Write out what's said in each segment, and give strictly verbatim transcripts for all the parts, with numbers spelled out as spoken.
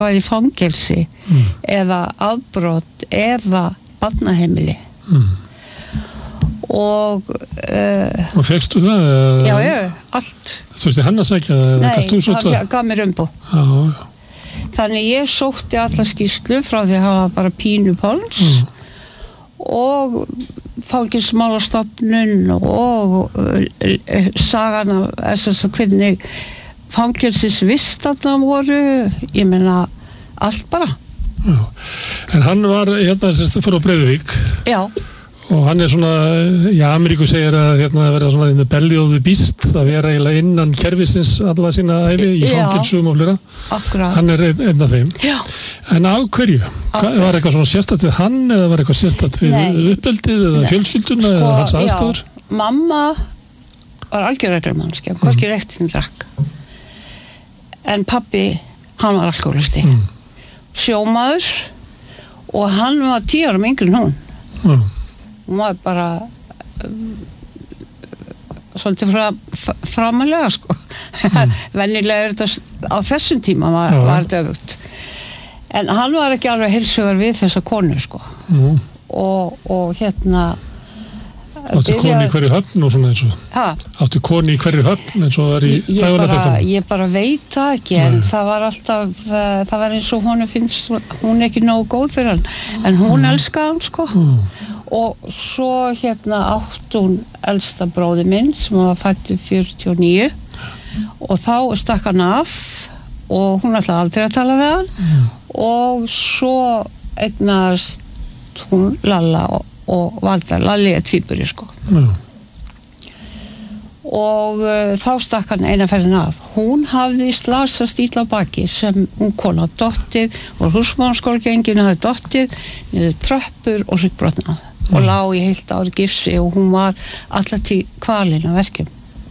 var í fangelsi mm. eða afbrot eða barnaheimili mm. og uh, og fegstu það? Já, já, allt Þurfti hann að sækja það? Nei, hann gaf mér umboð já, já. Þannig ég sótti alla skýrslu frá því að hafa bara pínu páls mm. og fangelsismálastofnun og uh, sagan af þess að hvernig fangelsisvistarnar voru, ég meina allt bara. Já. En hann var hérna sérst frá Breiðuvík. Já. Og hann er svona, já, Ameríku segir að hérna að vera svona in the belly of the beast, að vera eiginlega innan kerfisins alla sína ævi í fangelsum og flera. Akkurat. Hann er einn, einn af þeim. Já. En á hverju? Hva, var eitthvað svona sérstætt við hann eða var eitthvað sérstætt við uppeldið eða fjölskylduna eða hans aðstæður? Já, mamma var algjörreglumannskja, hvorki rektin drakk. En pabbi, hann var alkoholisti. Mm. Sjómaður og hann var tíu árum yngri en hún. Mm. Hún var bara um, svolítið fra, framalega sko. Mm. Venjulega er þetta á þessum tíma var, ja. var þetta öfugt. En hann var ekki alveg heilsugar við þessa konu sko. Mm. Og, og hérna Áttu konu í hverju höfn og svona eins og ha? Áttu konu í hverju höfn eins og það er í dagvöldafréttunum? Ég, ég bara veit það ekki en Nei. það var alltaf uh, það var eins og hún finnst hún ekki nógu góð fyrir hann en hún mm. elskaði hann sko mm. og svo hérna átt hún elsta bróði minn sem var fæddur fjörutíu og níu og þá stakk hann af og hún ætlaði aldrei að tala við hann mm. og svo eignast hún Lalla og og valda Lalli er tvíburi sko mm. og uh, þá stakk hann eina ferðin af hún hafði slasast illa á baki sem hún kona dottið og húsmóðarskólgenginu hafði dottið niður tröppur og hryggbrotnað mm. og lá í heilt ári gifsi og hún var alltaf til kvalinn á verkjum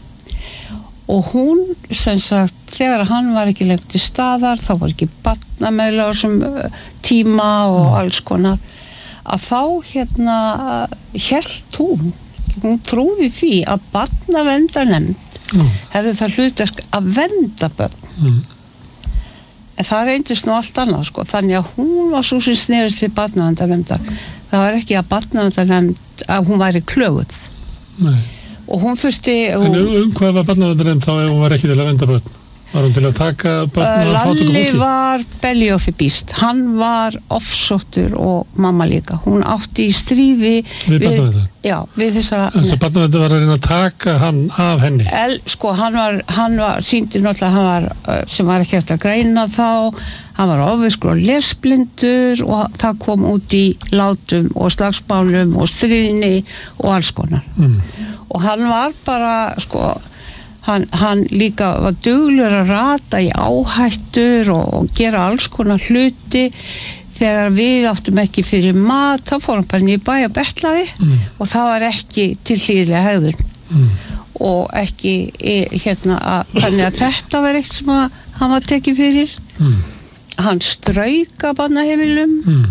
og hún sem sagt þegar hann var ekki lengt til staðar þá var ekki barnameðla á þessum tíma og mm. alls konar að þá hérna hélt hún hún trúði því að barnaverndarnefnd mm. hefði það hlutverk að vernda börn mm. en það reyndist nú allt annað sko þannig að hún var svo sem snerist til barnaverndarnefndar það var ekki að barnaverndarnefnd að hún væri klöguð Nei. og hún þurfti hún, En um, um hvað var barnaverndarnefnd þá ef hún var ekki til að vernda börn? Var hún til að taka börn að fátöku fólki? Lalli var belly of the beast. Hann var ofsóttur og mamma líka. Hún átti í stríði við barnaverndarnefnd? Já, við þessara... Þess að barnaverndarnefnd var að reyna að taka hann af henni? El, sko, hann var, hann var, sýndi náttúrulega, hann var, sem var ekki eftir að greina þá, hann var ofviskur og lesblindur og það kom út í látum og slagsmálum og stríðni og alls konar. Mm. Og hann var bara, sko... Hann, hann líka var duglegur að rata í áhættur og, og gera alls konar hluti þegar við áttum ekki fyrir mat þá fór hann bara niður í bæ að betlaði mm. og það var ekki til hlýðilega hegðun mm. og ekki e, hérna að, þannig að þetta var eitt sem að, hann var tekið fyrir mm. hann strauk að barnaheimilum mm.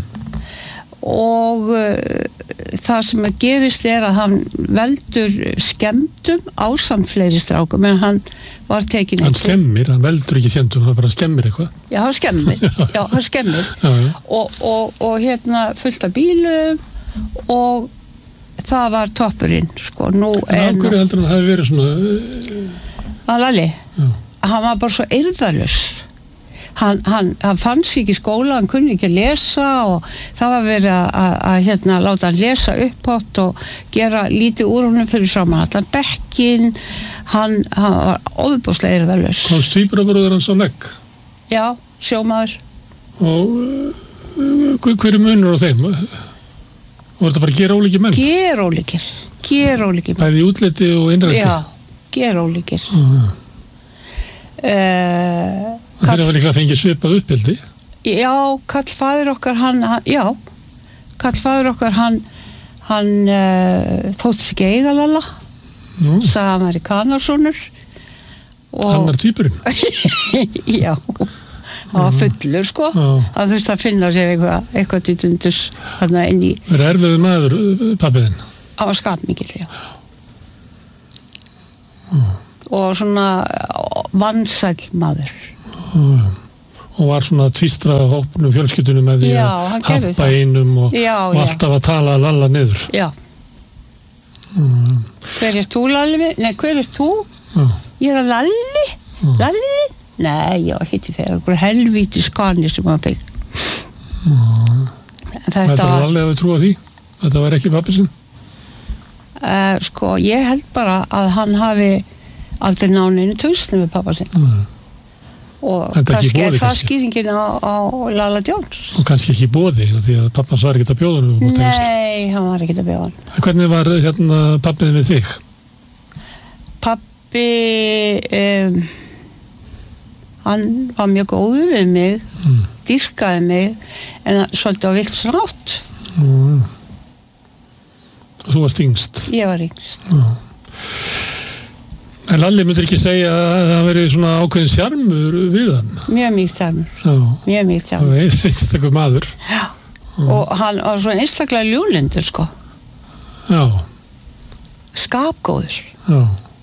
og uh, það sem að gerist er að hann veldur skemmtum ásamt fleiri strákum en hann var tekin hann skemmir, hann veldur ekki skemmtum hann bara skemmir eitthvað já, hann skemmir, já, hann skemmir. Já, já. Og, og, og hérna fullt af bílum og það var toppurinn sko, nú en af hverju heldur hann hafi verið svona að Lalli hann var bara svo eirðarlaus Hann, hann, hann fann sig ekki í skóla, hann kunni ekki að lesa og það var verið að, að, að hérna, láta hann lesa upphátt og gera lítið úr honum fyrir framan allan bekkin, hann, hann var ofboðslega eirðarlaus. Kom tvíburabróðir hans á legg? Já, sjómaður. Og uh, hver er munur á þeim? Og var þetta bara gerólíkir menn? Gerólíkir, gerólíkir menn. Bæði í útliti og innrætti? Já, gerólíkir. Uh, uh, Þeir hafa líka fengið svipað uppeldi? Já, kallfaðir okkar hann, hann já, kallfaðir okkar hann hann uh, þóttist ekki eiga Lalla sagði hann var í Kanarsonur hann var týpurinn? Já hann var fullur sko hann þurfti að finna sér eitthvað eitthvað til dundus hann inn í Er erfiður maður, pabbiðinn? Hann var skapmikil, já mm. og svona vansæll maður og og var svona að tvístra hópnum fjölskyldunum með því Já, að hann gerði hampa það. einum og, Já, og já. alltaf að tala Lalla niður. Já. Mm. Hver er þú, Lalli? Nei, hver er þú? Já. Ég er að Lalli? Mm. Lalli? Nei, ég var ekki til fyrir einhver helvíti skani sem hann fekk. Mm. Þetta Þetta var var, Lalli að við trúa því? Þetta var ekki pappi sinn? uh, sko, ég held bara að hann hafi aldrei náninu tauslum við pappa sinn. Mm. Og Þetta ekki í kannski er boði, það kannski. skýringin á, á Lalla Jones. Og kannski ekki í boði, því að pappans var ekki að bjóða hann um tengsl. Nei, hann var ekki að bjóða hann. En hvernig var hérna pappið með þig? Pappi, um, hann var mjög góður við mig, Mm. dýrkaði mig, en svolítið á vilt snátt. Mm. Þú varst yngst. Ég var yngst. Já. En Lalli myndir ekki segja að það veri svona ákveðin sjarmur við hann. Mjög mýkt þarmur, Já. mjög mýkt Það þarmur. var einstakur maður. Já. Og hann var svo einstaklega ljúlindur, sko. Já, Skapgóður, já.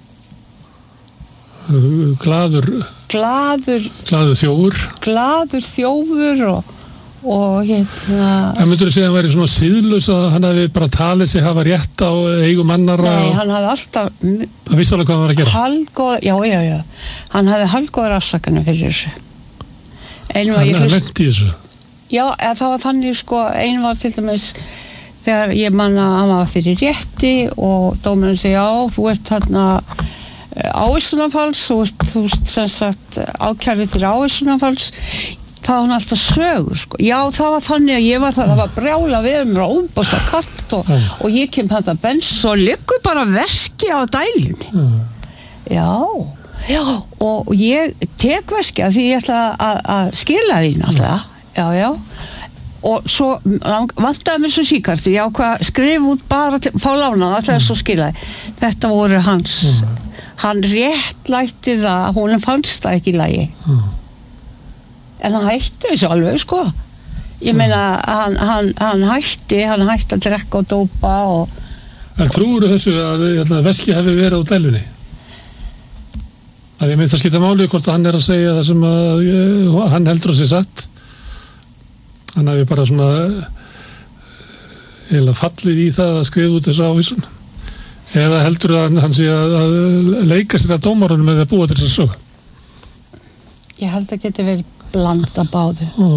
Glaður, glaður, glaður þjófur. glaður þjófur og, og hérna... En myndir þú segja að hann væri svona síðlaus að hann hafi bara talið sig hafa rétt á eigum annarra? Nei, og- hann hafði alltaf Það vissi alveg hvað hann var að gera. halgóð, já, já, já. Hann hafði halgóður afsakanir fyrir þessu. Einu var Hann, ég hann hlust... lendi í þessu. Já, eða það var þannig, sko, einu var til dæmis þegar ég man að hann var fyrir rétti og dómarinn segi, já, þú ert þarna ávísunarfalls, þú ert, þú ert sem sagt ákærði fyrir ávísunarfalls, þá var hann alltaf sögur, sko. Já, það var þannig að ég var það, það var brjála við mér og óbúst og kallt og, Mm. og ég kem þetta bens og liggur bara veski á dælunni. Mm. Já, já, og ég tek veski að því ég ætla að, að skila því náttúrulega, já, já, og svo vantaði mér svo síkartu, ég ákvað skrif út bara til, fá lána það svo skilaði, þetta voru hans, Mm. hann réttlætti það, hún fannst það ekki í lagi, Mm. en hann hætti þessu alveg, sko, ég meina, hann, hann, hann hætti, hann hætti að drekka og dópa og, En trúirðu þessu að hérna, veski hefði verið á dælunni? Að ég mynd að skipta máli hvort að hann er að segja það sem að uh, hann heldur að sé satt. Hann hefði bara svona eiginlega fallið í það að skrifa út þessu ávísun. Eða heldur að hann, hann sé að, að leika sér að dómarunum með að búa til þess að söga. ég held að geti verið blanda báðu. Ó,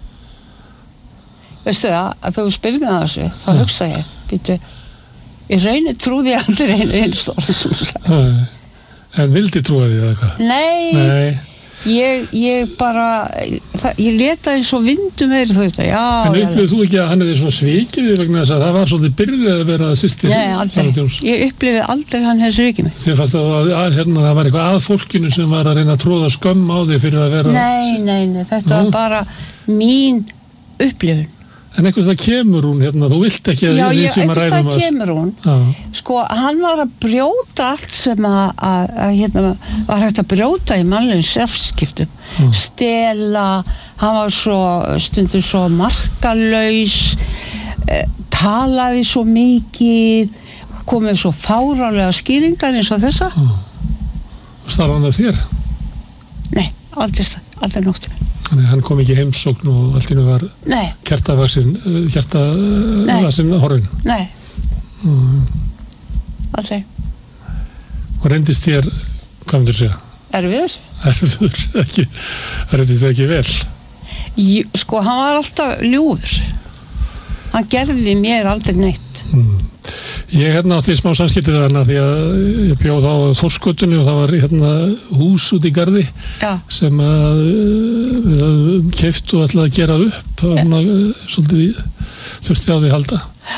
Veistu það, að þú spyrir mig að þessu, þá hugsa ég, býtu, ég reynir trúði að það er einu einstóð sem þú sagði. nei. En vildi trúa því eða hvað? Nei, Nei. ég, ég bara, það, ég leta eins og vindu meir þú veit, já, En já, upplifðu þú ekki að hann hefði svona svikið því vegna þess að það var svolítið byrðið að vera systir Nei, aldrei, ég upplifði aldrei hann hefði svikið mig. Þér fannst að, að hérna, það var eitthvað að fólkinu sem var að reyna að tróða skömm á þig fyrir að vera... Nei, nei, nei, þetta Nú. var bara mín upplifun. En eitthvað það kemur hún, hérna, þú vilt ekki að Já, við ég, sem að einhvers ræðum það kemur hún. Já, Sko, hann var að brjóta allt sem að, að, að hérna, var hægt að brjóta í mannlegum sjálfskiptum. Mm. Stela, hann var svo, stundur svo markalaus, eh, talaði svo mikið, komið svo fárálega skýringar eins og þessa. starf hann að þér. Nei, aldrei, aldrei nóttum. Þannig að hann kom ekki í heimsókn og allt í hennu var Nei, hjartavaksin, hjartavaksin horfin. nei, Mm. aldrei. Og reyndist þér, hvað myndir segja? Erfiður? Erfiður, ekki, reyndist þér ekki vel. Jú, sko, hann var alltaf ljúfur. Hann gerði mér aldrei neitt. Mm. Ég hérna átti smá samskiptið við hana því að ég bjóð á Þórsgötunni og það var hérna hús út í garði Já, sem að uh, við höfum keypt og ætlaði að gera upp. Það var svona uh, svolítið þurfti á því að halda.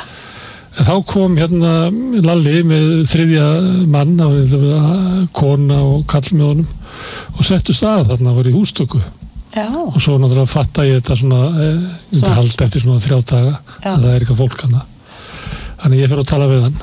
En þá kom hérna Lalli með þriðja mann, það var hérna kona og kall með honum og settu stað þarna, var í hústöku. já, Og svo náttúrulega fatta ég þetta svona, eh, ég myndi Svona. halda eftir svona þrjá daga, Já. að það er eitthvað fólk hana. Þannig ég fyrir að tala við hann.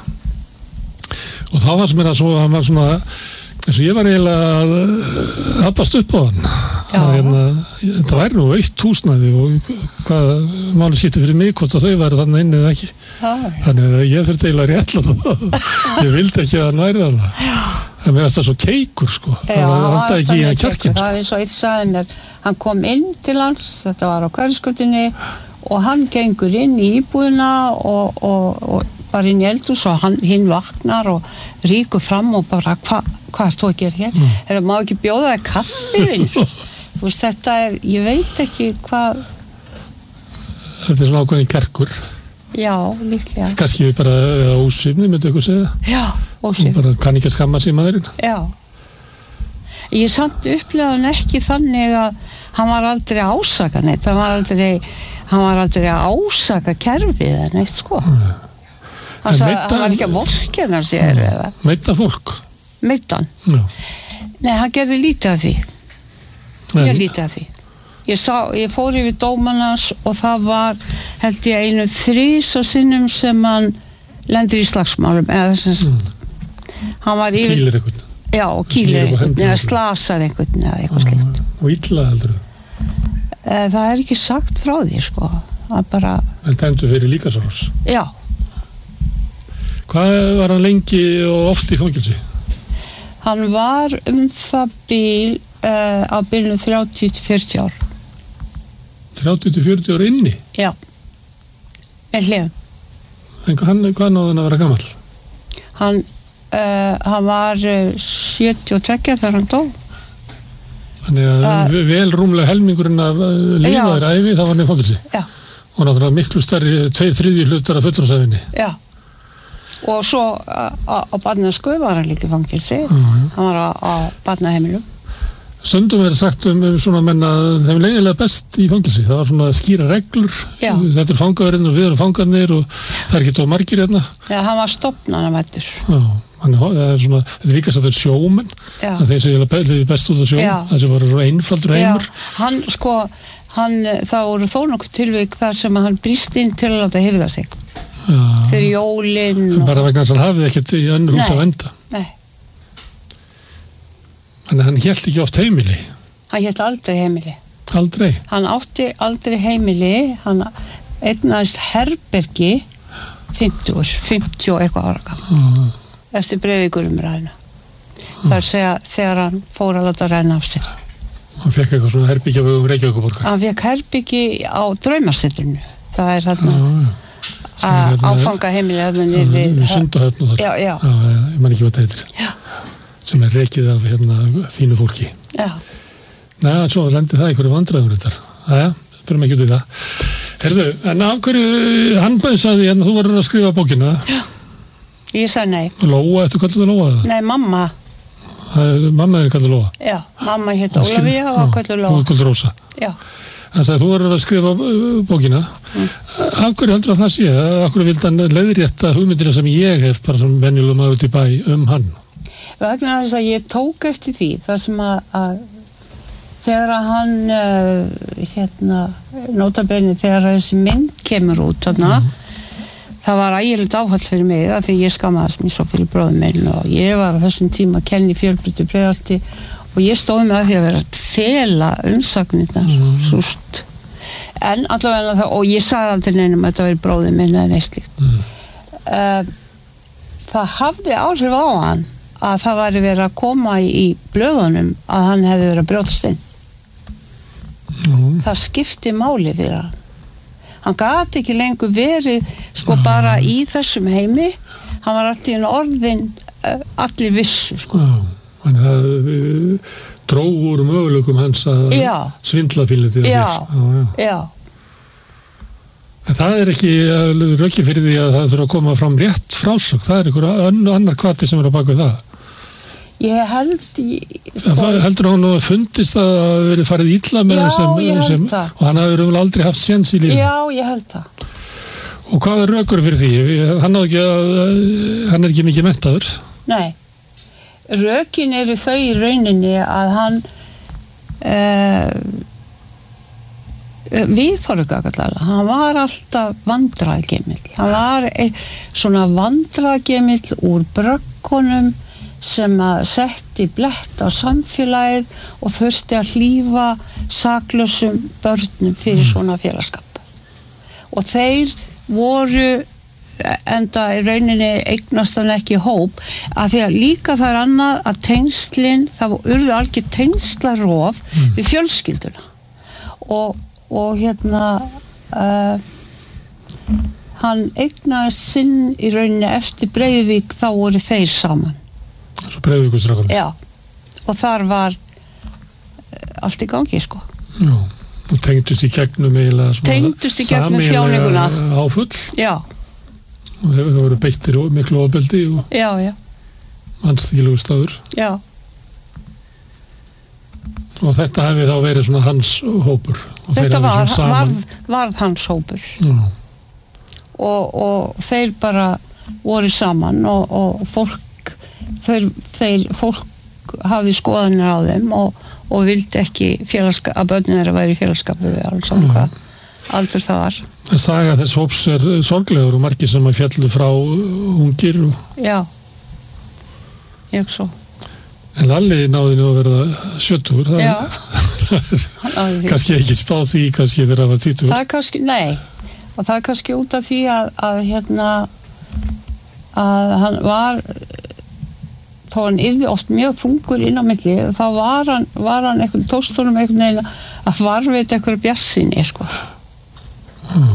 Og þá var sem er að svo, hann var svona, eins og ég var eiginlega að uh, abbast upp á hann. Já. Að, hérna, þetta væri nú eitt húsnæði og hvað máli skipti fyrir mig hvort að þau væri þarna inni eða ekki. já, Þannig að ég þurfti eiginlega rétt að það. Ég vildi ekki að hann væri þarna. En mér finnst það svo keikur, sko. Já, það vantaði ekki í hann kjarkinn. Það er eins og eitt sagði mér, hann kom inn til hans, þetta var á Hverfisgötunni, og hann gengur inn í íbúðina og, og, og bara inn í eldhús og hann, hinn vaknar og ríkur fram og bara, hva, hvað er þú að gera hér? Mm. Er það má ekki bjóða þig kaffið? Þú veist, þetta er, ég veit ekki hvað... Þetta er svona ákveðin kjarkur. Já, líklega. Kannski bara ósýfni, myndu ykkur segja. Já, ósýfni. Og bara kann ekki að skamma sig maðurinn. Já. Ég samt upplega hann ekki þannig að hann var aldrei að ásaka neitt. Hann var aldrei, hann var aldrei að ásaka kerfið eða neitt, sko. Mm. Hann sagði að hann var ekki að vorkenna sér mm. eða. Meita fólk. Meitan? Já. Nei, hann gerði lítið af því. En. Ég lítið af því. Ég, sá, ég fór yfir dómanans og það var, held ég, einu þrís og sinnum sem hann lendir í slagsmálum. Eða þess að mm. hann var yfir... Kýlir einhvern. Já, kýlir einhvern, eða slasar einhvern eða eitthvað slikt. Og illa heldur þú? Það er ekki sagt frá því, sko. Það bara... En dæmdu fyrir líkasárás? Já. Hvað var hann lengi og oft í fangelsi? Hann var um það bíl uh, á bílnu þrjátíu til fjörutíu ár. þrjátíu til fjörutíu ár inni? Já. En hliðum. En hann, hvað náði hann að vera gamall? Hann, uh, hann var uh, sjötíu og tvö þegar hann dó. Þannig að uh, vel rúmlega helmingurinn af uh, lífaðir æfi, það var hann í fangelsi? Já. Og náttúrulega miklu stærri, tveir þriðji hlutar af fullorðsæfinni? Já. Og svo á, á barnasku var hann líka í fangelsi. Uh, hann var á, á barnaheimilum. Stundum er sagt um, um svona menn að þeim leiðilega best í fangelsi. Það var svona skýra reglur. Já. Þetta er fangaverinn og við erum fangarnir og það er ekki tóð margir hérna. Já, hann var stofnanamættur. Já, hann er, það er svona, þetta er líka sagt að sjómenn. Já. Að þeir sem leiði best út af sjó. Já. Það sem var svona einfaldur heimur. Já, hann sko, hann, það voru þó nokkuð tilvík þar sem hann brýst inn til að láta hirða sig. Já. Fyrir jólin. Og... Bara vegna þess að hann hafið ekkert í önnur hús að venda. Nei. Þannig að hann hélt ekki oft heimili. Hann hélt aldrei heimili. Aldrei? Hann átti aldrei heimili, hann eignaðist herbergi fimmtíu, fimmtíu og eitthvað ára gamall. Uh. Eftir Breiðvíkurum ræðina. Uh. Það er að segja þegar hann fór að láta ræna af sér. Hann fekk eitthvað svona herbergi á vegum Reykjavíkurborgar? Hann fekk herbergi á Draumasetrinu. Það er þarna uh, áfanga heimili þarna niður við Sundahöfn og þar. Já, já. Já, ég man ekki hvað það heitir. Já. Sem er rekið af hérna fínu fólki. Já. Næ, svo lendi það einhverju vandræður þetta. Æja, fyrir mig ekki út í það. Herðu, en af hverju, hann bæði sagði hérna, þú verður að skrifa bókina. Já. Ég sagði nei. Lóa, eftir kallar það Lóa það? Nei, mamma. Það er, mamma er kallar Lóa? Já, mamma hétt Ólafía og kallar Lóa. Og kallar Rósa? Já. Hann sagði, þú verður að skrifa bókina. Mm. Af hverju heldur að það sé? Af hverju vildi hann leiðrétta hugmyndina sem ég hef, bara sem venjulegum maður út í bæ um hann? Vegna þess að ég tók eftir því þar sem að, að þegar að hann uh, hérna, notabenni þegar þessi mynd kemur út þarna, mm. það var ægilegt áfall fyrir mig af því ég skammaðist mér svo fyrir bróðum minn og ég var á þessum tíma að kenna í Fjölbreyttu Breiðholti og ég stóð með að því að vera að fela umsagnirnar mm. súst. En allavega það, og ég sagði aldrei neinum að þetta veri bróðum minn eða neitt slíkt. Mm. Uh, það hafði áhrif á hann að það væri verið að koma í, í blöðunum að hann hefði verið að brjótast inn. Mm. Það skipti máli fyrir hann. Hann gat ekki lengur verið sko mm. bara í þessum heimi. Hann var alltaf í orðin uh, allir vissu sko. Mm. Þannig að uh, dró úr möguleikum hans að já. Svindla fyrir því. Já, já. já. En það er ekki röki fyrir því að það þurfa að koma fram rétt frásögn. Það er einhver annar hvati sem er á bak við það. Ég held ég, sko, heldur hann að fundist að það verið farið illa með þessum sem, og hann hafði aldrei haft séns í lífinu. Já, ég held það. Og hvað er rökur fyrir því? Hann, ekki að, hann er ekki mikið menntaður. Nei. Rökin eru þau í rauninni að hann uh, við fórum gagallala. Hann var alltaf vandræðagemill. Hann var ein, svona vandræðagemill úr brökkunum sem að setti blett á samfélagið og þurfti að hlífa saklausum börnum fyrir svona félagskap. Og þeir voru enda í rauninni eignast hann ekki hóp, að því að líka það er annað að tengslin, það urðu algjör tengslarof mm. við fjölskylduna og, og hérna uh, hann eignaðist sinn í rauninni eftir Breiðuvík, þá voru þeir saman. Svo Breiðuvíkurstrákarnir? Já, og þar var allt í gangi, sko. Já, og tengdust í gegnum eiginlega tengdust í gegnum þjáninguna áfull. Já. Og þeir voru beittir miklu ofbeldi og já, já. Mannstýrlegur staður. Já. Og þetta hefði þá verið svona hans hópur. Og þetta var, varð, varð hans hópur. Já. Og, og þeir bara voru saman og, og fólk, þeir, þeir fólk hafði skoðanir á þeim og og vildi ekki félagskap, að börnin þeirra væri í félagskapu við alls og hvað aldur það var. Saga þess hóps er sorglegur og margir sem að fjallu frá ungir. Og... Já, ég svo. En Lalli náði nú að verða sjötugur. Já. Kannski ekki spáð því, kannski þegar það var tvítugur. Það er kannski, nei, og það er kannski út af því að, að hérna, að hann var þá hann yrði oft mjög þungur inn á milli, þá var hann, var hann eitthvað, tóstunum einhvern veginn að varveita eitthvað bjartsýni, sko. Mm.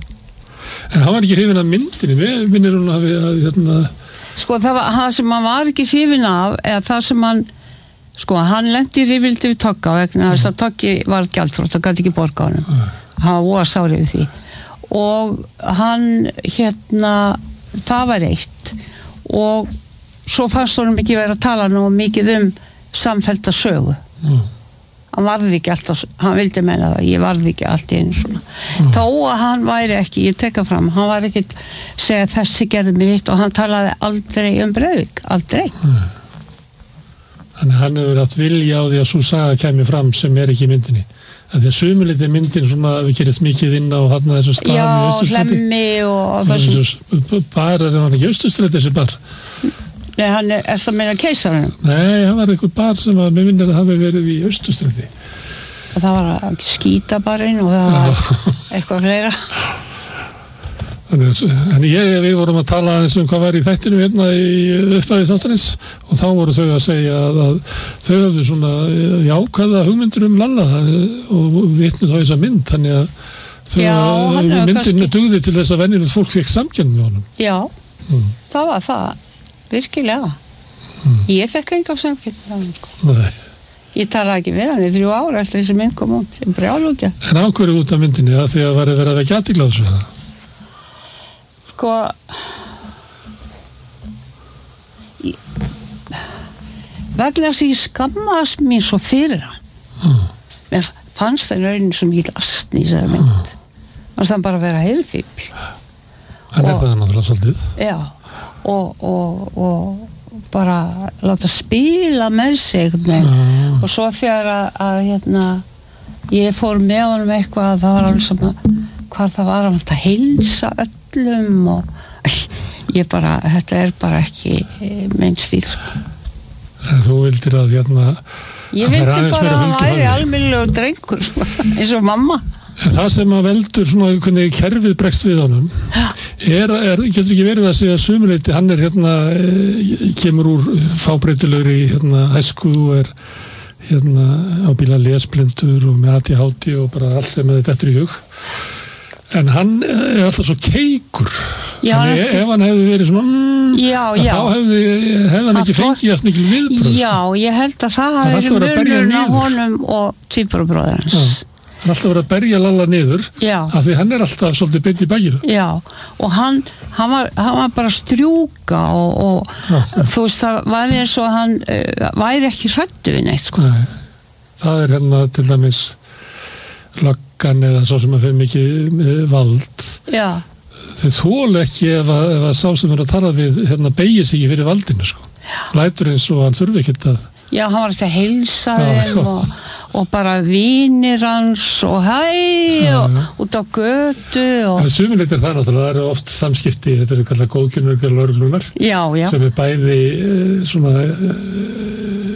En hann var ekki hrifinn af myndinni, við minnir hún að við, hérna... Sko, það, var, það sem hann var ekki hrifinn af, eða það sem hann, sko, hann lenti í rifildi við Togga vegna þess mm. að Toggi var gjaldþrot og gæti ekki borga honum. Mm. Hann var sárið við því. Og hann, hérna, það var eitt. Og svo fannst honum ekki verið að tala nú mikið um samfellda sögu. Mm. Hann varði ekki alltaf, hann vildi meina það, ég varði ekki allt í einu svona. Mm. Þó að hann væri ekki, ég tekka fram, hann var ekki að segja þessi gerði mig hitt og hann talaði aldrei um Breiðuvík, aldrei. Mm. Þannig hann hefur haft vilja á því að svo saga kemur fram sem er ekki í myndinni. Því að sumuliti myndin svona, við gerist mikið inn á hann að þessu staðum í Austurstræti. Já, Hlemmi og þessum. Bar er hann ekki Austurstræti þessi bar. Nei, hann er, er það meina keisarinn? Nei, hann var eitthvað bar sem að mér minnir að hafi verið í Austurstræti. Og það var skítabarinn og það var eitthvað fleira. Þannig, en ég, við vorum að tala aðeins um hvað var í þættinu hérna í upphafi þáttarins og þá voru þau að segja að, að þau hafðu svona jákvæða hugmyndir um Lalla og vitnu þá þessa mynd, þannig að þau Já, myndin kannski... dugði til þess að venjulegt fólk fekk samkennd með honum. Já, mm. það var það, virkilega. Mm. Ég fekk enga samkennd með honum. Sko. Nei. Ég talaði ekki við hann í þrjú ára eftir þessi mynd kom út, sem brjálútja. En ákveður út af myndinni að því að var verið að vekja athygli á þessu? Sko ég, vegna þess að ég skammast mér svo fyrir hann. Mm. Mér fannst það raunin sem ég lastni í þessari mynd. Mm. Fannst það bara að vera heilfíbl. En er það náttúrulega svolítið? Já, og, og, og bara láta spila með sig mm. og svo þegar að, að hérna, ég fór með honum eitthvað að það var alveg sem að hvað það var að heilsa öllum og ég bara, þetta er bara ekki minn stíl, sko. En þú vildir að hérna ég vildi bara að hann væri almennilegur drengur, sko, eins og mamma. En það sem að veldur svona hvernig kerfið bregst við honum er, er, getur ekki verið að segja að sumuleyti, hann er hérna kemur úr fábreytilegri hérna æsku og er hérna ábíla lesblindur og með A D H D og bara allt sem þetta eftir í hug. En hann er alltaf svo keikur. Já, þannig eftir... ef hann hefði verið svona mm, já, já. þá hefði, hefði hann ekki fengið allt mikil viðbröð. Já, ég held að það hafi verið munurinn á honum og tvíburabróður hans. Já, hann er alltaf verið að berja Lalla niður já. Af því hann er alltaf svolítið beint í bækinu. Já, og hann, hann, var, hann var bara að strjúka og, og já, þú veist, það var eins og hann uh, væri ekki hræddur við neitt, sko. Nei, það er hérna til dæmis löggan eða svo sem að fyrir mikið vald. Já. Þau þóla ekki ef að, ef að sá sem er að tala við hérna beigir sig fyrir valdinu, sko. Já. Lætur eins og hann þurfi ekkert að... Já, hann var ekki að heilsa þeim og, og bara vinir hans og hæ já, og já. Út á götu og... En sumuleitt er það náttúrulega, það eru oft samskipti, þetta eru kallað góðkynningar og lögreglunar. Já, já. Sem er bæði svona,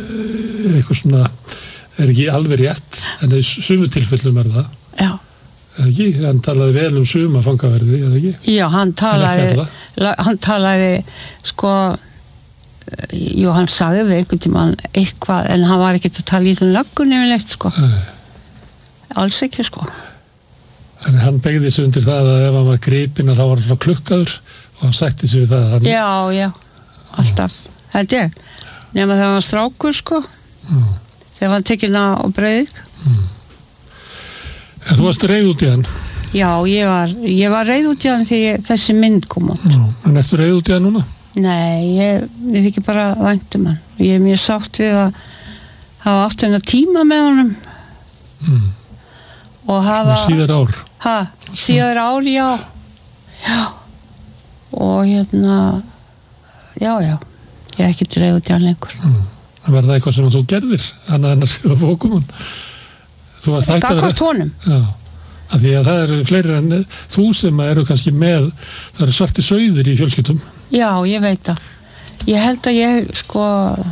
eitthvað svona, er ekki alveg rétt, en í sumu tilfellum er það. Já. eða ekki? Hann talaði vel um suma fangaverði, eða ekki? Já, hann talaði, hann talaði, sko, jú, hann sagði við einhvern tímann eitthvað, en hann var ekki að tala í þun löggun yfirleitt, sko. Nei. Alls ekki, sko. Þannig hann beigði sig undir það að ef hann var gripinn að þá var hann svona klukkaður og hann sætti sig við það. Hann... Já, já, alltaf, þetta er. Nefna þegar hann var strákur, sko. Mm. Þegar hann tekinn á Breiðvík. Mm. En þú varst reið út í hann? Já, ég var, ég var reið út í hann þegar þessi mynd kom út. Mm. En ertu reið út í hann núna? Nei, ég, ég fikk bara vænt um hann. Ég er mjög sátt við að hafa átt hennar tíma með honum. Mm. Og hafa... Síðar ár? Ha, síðar ár, já. Já. Og hérna, já, já. Ég er ekki reið út í hann lengur. Mm. Það var það eitthvað sem þú gerðir, annað en að skrifa bókum hann. Þú varst hægt að... Gagnvart honum. Já, af því að það eru fleiri en þú sem eru kannski með, það eru svarti sauðir í fjölskyldum. Já, ég veit það. Ég held að ég, sko,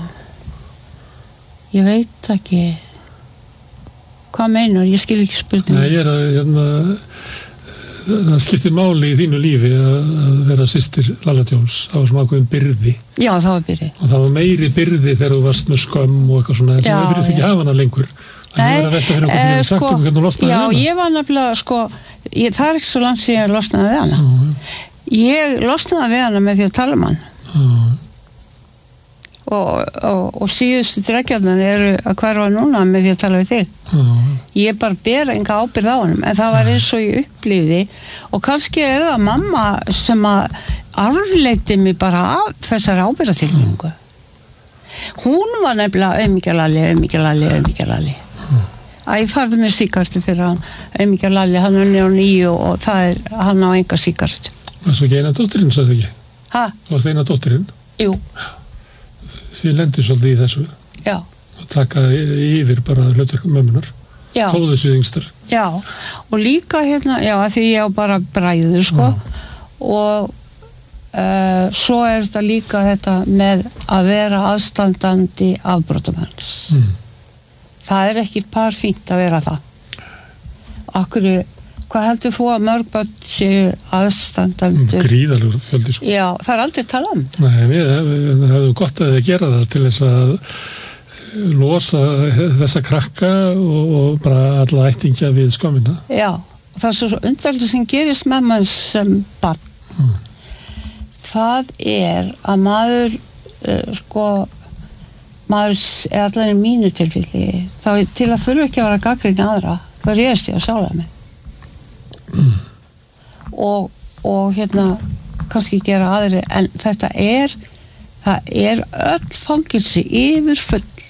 ég veit ekki, hvað meinar, ég skil ekki spurningu. Nei, ég er að, hérna, það skiptir máli í þínu lífi að, að vera systir Lalla Jones. Það var svona ákveðin byrði. Já, það var byrði. Og það var meiri byrði þegar þú varst með skömm og eitthvað svona, en það verið ekki hafa hana lengur. Nei, eh, sko, já, ég var nefnilega, sko, ég, það er ekki svo langt sem ég losnaði við hana. Mm. Ég losnaði við hana með því að tala um hann. Mm. Og, og, og síðustu dregjarnar eru að hverfa núna með því að tala við þig. Mm. Ég bara ber enga ábyrgð á honum, en það var eins og ég upplifði, og kannski er það mamma sem að arfleiti mig bara af þessari ábyrgðatilningu. Mm. Hún var nefnilega auðmíkjalalli, auðmíkjalalli, auðmíkjalalli. Að ég farði með síkartu fyrir hann, auðmíkja Lalli, hann er nýja og nýju og það er, hann á enga síkartu. Það var ekki eina dóttirinn, sagði ekki? Hæ? Það var eina dóttirinn? Jú. Þið lendir svolítið í þessu? Já. Að taka yfir bara hlutverkum mömmunar? Já. Þó þessu yngstar? Já, og líka hérna, já, því ég á bara bræður, sko, já. Og uh, svo er þetta líka þetta með að vera aðstandandi afbrotamanns. Mm. Það er ekki par fínt að vera það. Akkur, hvað heldur þú að mörg börn séu aðstandandur? Gríðalegur fjöldi, sko. Já, það er aldrei talað um. Nei, við hefum gott að þið gera það til þess að losa þessa krakka og, og bara alla ættingja við skömmina. Já, það er svo undarlega sem gerist með maður sem barn. Mm. Það er að maður, uh, sko, maður er allan í mínu tilfelli þá til að þurfa ekki að vera gagnrýni aðra þá réðst ég að sála mig mm. og, og hérna kannski gera aðri en þetta er það er öll fangilsi yfir full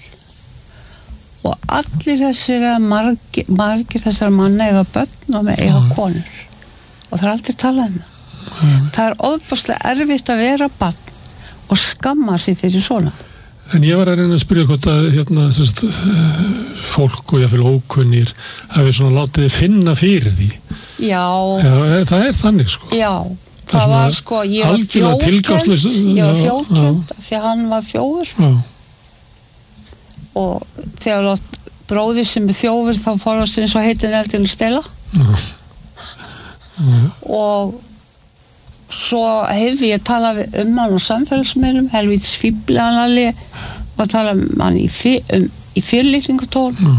og allir þessir margir, margir þessar manna eiga börn og með eiga mm. konur og það er aldrei talað um það mm. það er ofboðslega erfitt að vera barn og skamma sig fyrir svona. En ég var að reyna að spyrja hvort að hérna, sérst, fólk og jáfnvel ókunnir hafi svona látið finna fyrir því. Já. Já, það er þannig, sko. Já, það, það var sko, ég var fjóðkjönd, ég var fjóðkjönd, því hann var fjóður. Já. Og þegar lótt bróðir sem er fjóður, þá fórast eins og heitin eldin Stella. Já. Já. Og svo heyrði ég tala um hann á samfélagsmiðlum, helvítis fíblegan Lalli og tala um hann í, fyr, um, í fyrirlitningatón mm.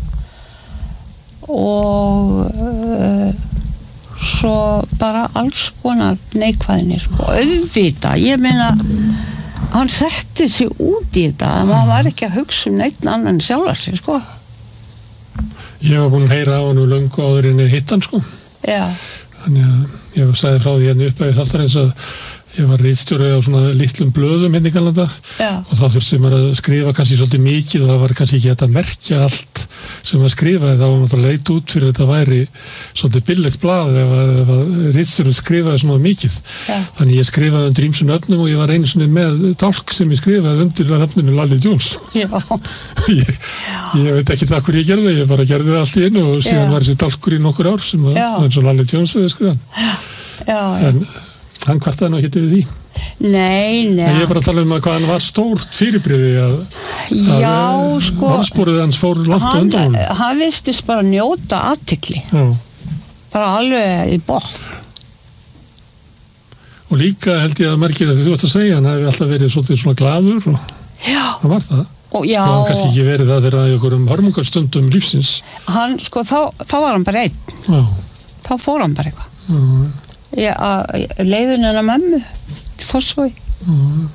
og uh, svo bara alls konar neikvæðinir og auðvita, ég meina hann setti sig út í þetta að maður var ekki að hugsa um neitt annan sjálfar sig, sko. Ég var búin að heyra á hann og löngu áður en hitt hann, sko. Já. Þannig að ég sagði frá því hérna upp að þáttar eins að ég var ritstjóri á svona litlum blöðum hérna í Galanda og þá þurfti maður að skrifa kannski svolítið mikið og það var kannski ekki hægt að merkja allt sem maður skrifaði, þá var maður leit út fyrir þetta væri svolítið billegt blað ef að, ef að ritstjóri skrifaði svona mikið. Já. Þannig ég skrifaði undir ýmsum nöfnum og ég var einu sinni með dálk sem ég skrifaði undir nöfninu Lalli Jones. Já. ég, ég veit ekki það hverju ég gerði, ég bara gerði það allt í einu og síðan Já. Var þessi dálkur í nokkur ár sem var eins og Lalli Jones hefði skrifað. En hann kvartaði nú ekki við því. Nei, nei. En ég er bara að tala um að hvað hann var stórt fyrirbrigði að, Já, að sko. Orðsporið hans fór langt hann, undan honum. Hann vistist bara njóta athygli. Já. bara alveg í botn. Og líka held ég að margir að þú ætti að segja hann hefði alltaf verið svolítið svona glaður og Já. Það var það. Og já. Það var kannski ekki verið það þegar í okkur um hörmungarstundum lífsins. Hann, sko, þá, þá var hann bara einn. Já. Þá fór hann bara eitthvað. Já. Ég, að leiðin hennar mömmu til Fossvogi. Já.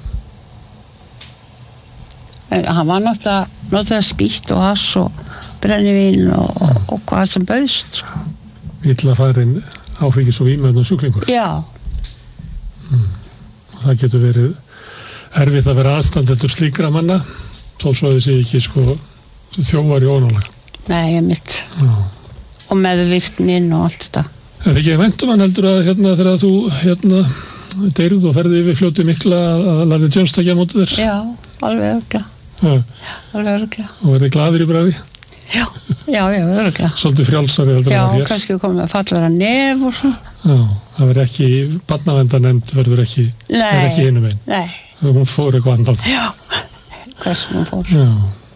En hann var náttúrulega náttúrulega spýtt og hass og brennivín og, og, og hvað sem bauðst. Sko. Illa farin áfengis og vímöðn og sjúklingur. Já. Mm. Það getur verið erfitt að vera aðstandendur slíkra manna þó svo þessi ekki sko þjófar í ónálag. Nei, ég mitt. Já. Og meðvirknin og allt þetta. Er ekki væntum hann heldur að hérna þegar þú hérna deyrð og ferði yfir fljóti mikla að Larry Jones takja á móti þér? Já, alveg örgla. Já. Alveg örgla. Og verði glaður í bragði? Já, já, já, örgla. Svolítið frjálsari heldur já, en það hér. Já, kannski komið að fallara nef og svona. Já, það verður ekki, barnavendanefnd verður ekki, verður ekki hinum einn. Nei. Hún fór eitthvað andan. Já, hversum hún fór. Já.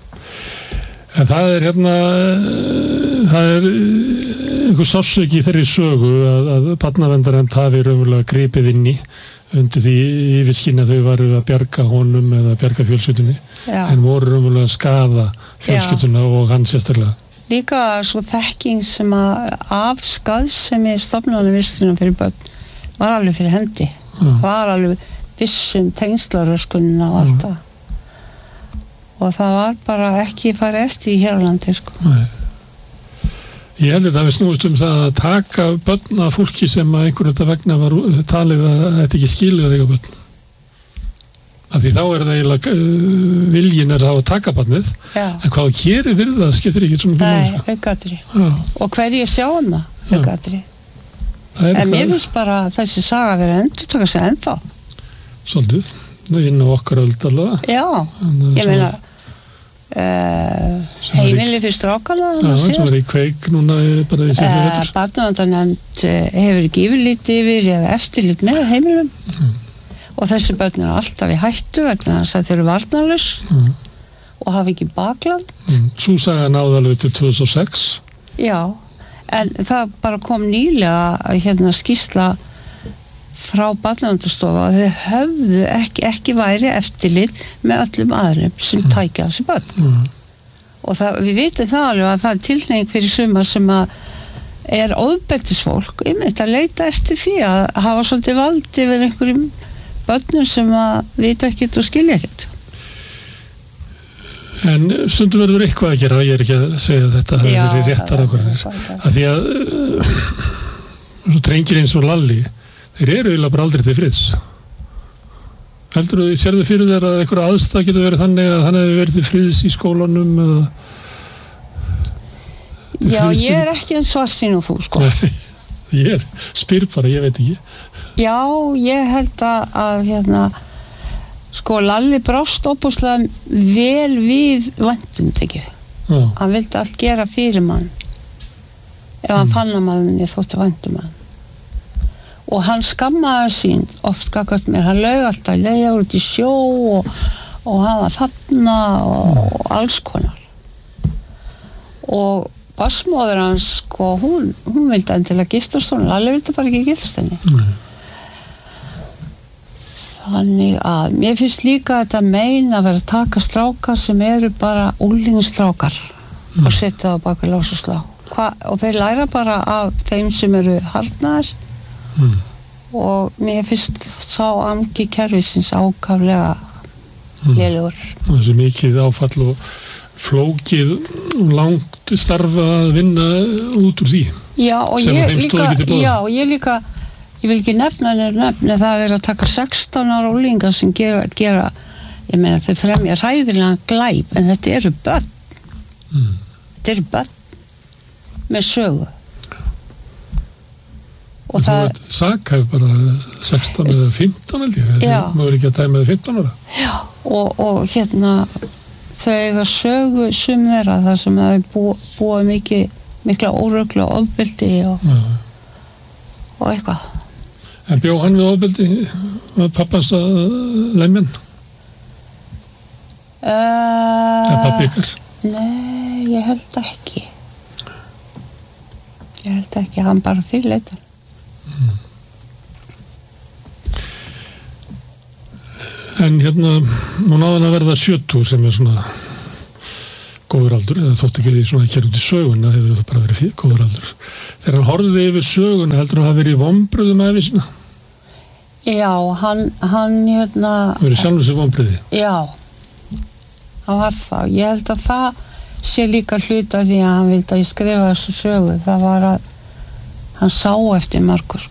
En það er hérna, það er einhver sársauki í þeirri sögu að, að barnavendanefnd hafi raunverulega gripið inn í undir því yfirskinn að þau varu að bjarga honum eða bjarga fjölskyldunni. Já. En voru raunverulega að skaða fjölskylduna og hann sérstaklega. Líka svo þekking sem að af skaðsemi stofnunum vistunum fyrir börn var alveg fyrir hendi. Já. Það var alveg vissum tengslaröskunina og allt það. Og það var bara ekki farið eftir í hér á landi, sko. Nei. Ég held að það við snúist um það að taka börn af fólki sem að einhvern veginn vegna var talið að þetta ekki skilja þig á börn. Af því þá er það eiginlega, uh, viljin er það að taka barnið, Já. En hvað gerir við það skiptir ekki svo mikið máli. Nei, aukaðri. Og hverjir sjáum það, aukaðri. En mér finnst bara þessi saga verið að endur taka sig ennþá. Svolítið, inn á okkar öld allavega. Já, ég meina uh, heimili fyrir strákana. Já, sem var í Kveik núna bara í síðan vetur. Uh, Barnavendanefnd hefur ekki yfirlit yfir eða eftirlit með heimilum. Mm. Og þessi börn eru alltaf í hættu vegna þess að þeir eru varnarlaus mm. og hafa ekki bakland. Mm. Sú saga náði alveg til tvö þúsund og sex. Já, en það bara kom nýlega hérna skýrsla frá barnaverndarstofu að þau höfðu ekki, ekki væri eftirlit með öllum aðrum sem mm. tækja þessi börn. Mm. Og það, við vitum það alveg að það er tilhneiging fyrir sumar sem að er ofbeldisfólk einmitt að leita eftir því að hafa svolítið vald yfir einhverjum börnum sem að vita ekkert og skilja ekkert. En stundum verður eitthvað að gera, ég er ekki að segja að þetta hafi verið réttar ákvarðanir. Af því að uh, drengir eins og Lalli, þeir eru eiginlega bara aldrei til friðs. Heldur þú, sérðu fyrir þér að einhverja aðstæð getur verið þannig að hann hefur verið til friðs í skólanum eða Já, ég er ekki en svartsýn og þú, sko. Nei, ég er, spyr bara, ég veit ekki. Já, ég held að, að hérna, sko, Lalli brást óbúslega vel við væntum, ekki. Já. Hann vildi allt gera fyrir mann. Ef hann mm. fann að mann, ég þótti væntum mann. Og hann skammaði sín oft gagnvart mér. Hann laug alltaf, leiða út í sjó og, og hann var þarna og, mm. og alls konar. Og barsmóður hans, sko, hún, hún vildi endilega giftast hún. Lalli vildi bara ekki giftast henni. Mm. Þannig að mér finnst líka þetta mein að vera að taka strákar sem eru bara úlingstrákar mm. og setja það á baki lás og slá. Hva, og þeir læra bara af þeim sem eru harðnaðir mm. og mér finnst sá amgi kerfisins ákaflega mm. lélugur. Þessi mikið áfall og flókið og langt starfa að vinna út úr því. Já, og ég líka, já, ég líka Ég vil ekki nefna henni nefni það að vera að taka sextán ára úlinga sem gera, gera ég meina þau fremja hræðilegan glæp en þetta eru börn. Mm. Þetta eru börn með sögu. Og en það... Saka er bara sextán eða fimmtán held ég. Það mögur ekki að dæma eða fimmtán ára. Já, og, og hérna þau eiga sögu sumvera þar sem þau búa, búa mikið, mikla óröglu og ofbeldi og, og eitthvað. En bjó hann við ofbeldi var pappans að lemjan? Uh, Eða pappi ykkar? Nei, ég held ekki. Ég held ekki, hann bara fyrirleitar. Mm. En hérna, nú náðan að verða sjötugur sem er svona góður aldur, eða þótt ekki því svona að kæra út í söguna, hefur það bara verið fyrir góður aldur. Þegar hann horfði yfir söguna, heldur hann að hafa verið í vonbröðum að visna? Já, hann, hann hérna... Það verið sjálfur sér vonbröði? Já, hann var það. Ég held að það sé líka hluta því að hann vildi að ég skrifa þessu sögu. Það var að hann sá eftir Markus.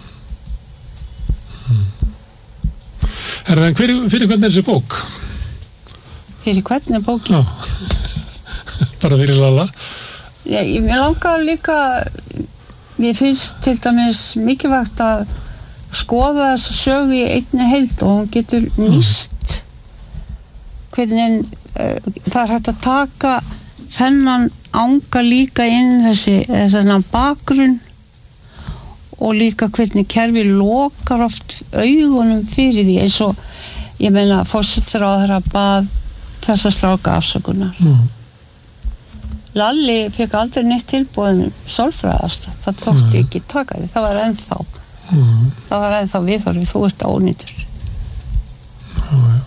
Hmm. Er það fyrir, fyrir hvernig er þessi bók? Fyrir hvernig er bókin? Já. Bara fyrir Lalla? Já, ég langar líka, mér finnst til dæmis mikilvægt að skoða þessa sögu í einni heild og hún getur nýst hvernig uh, það er hægt að taka þennan anga líka inn þessi þennan bakgrunn og líka hvernig kerfi lokar oft augunum fyrir því eins og ég meina forsætisráðherra bað þessa stráka afsökunar. Mm. Lalli fekk aldrei neitt tilbúin sálfræðast, það þótti mm. ekki taka því, það var ennþá mm. það var ennþá viðhorfið, þú ert ónýtur. Já, já.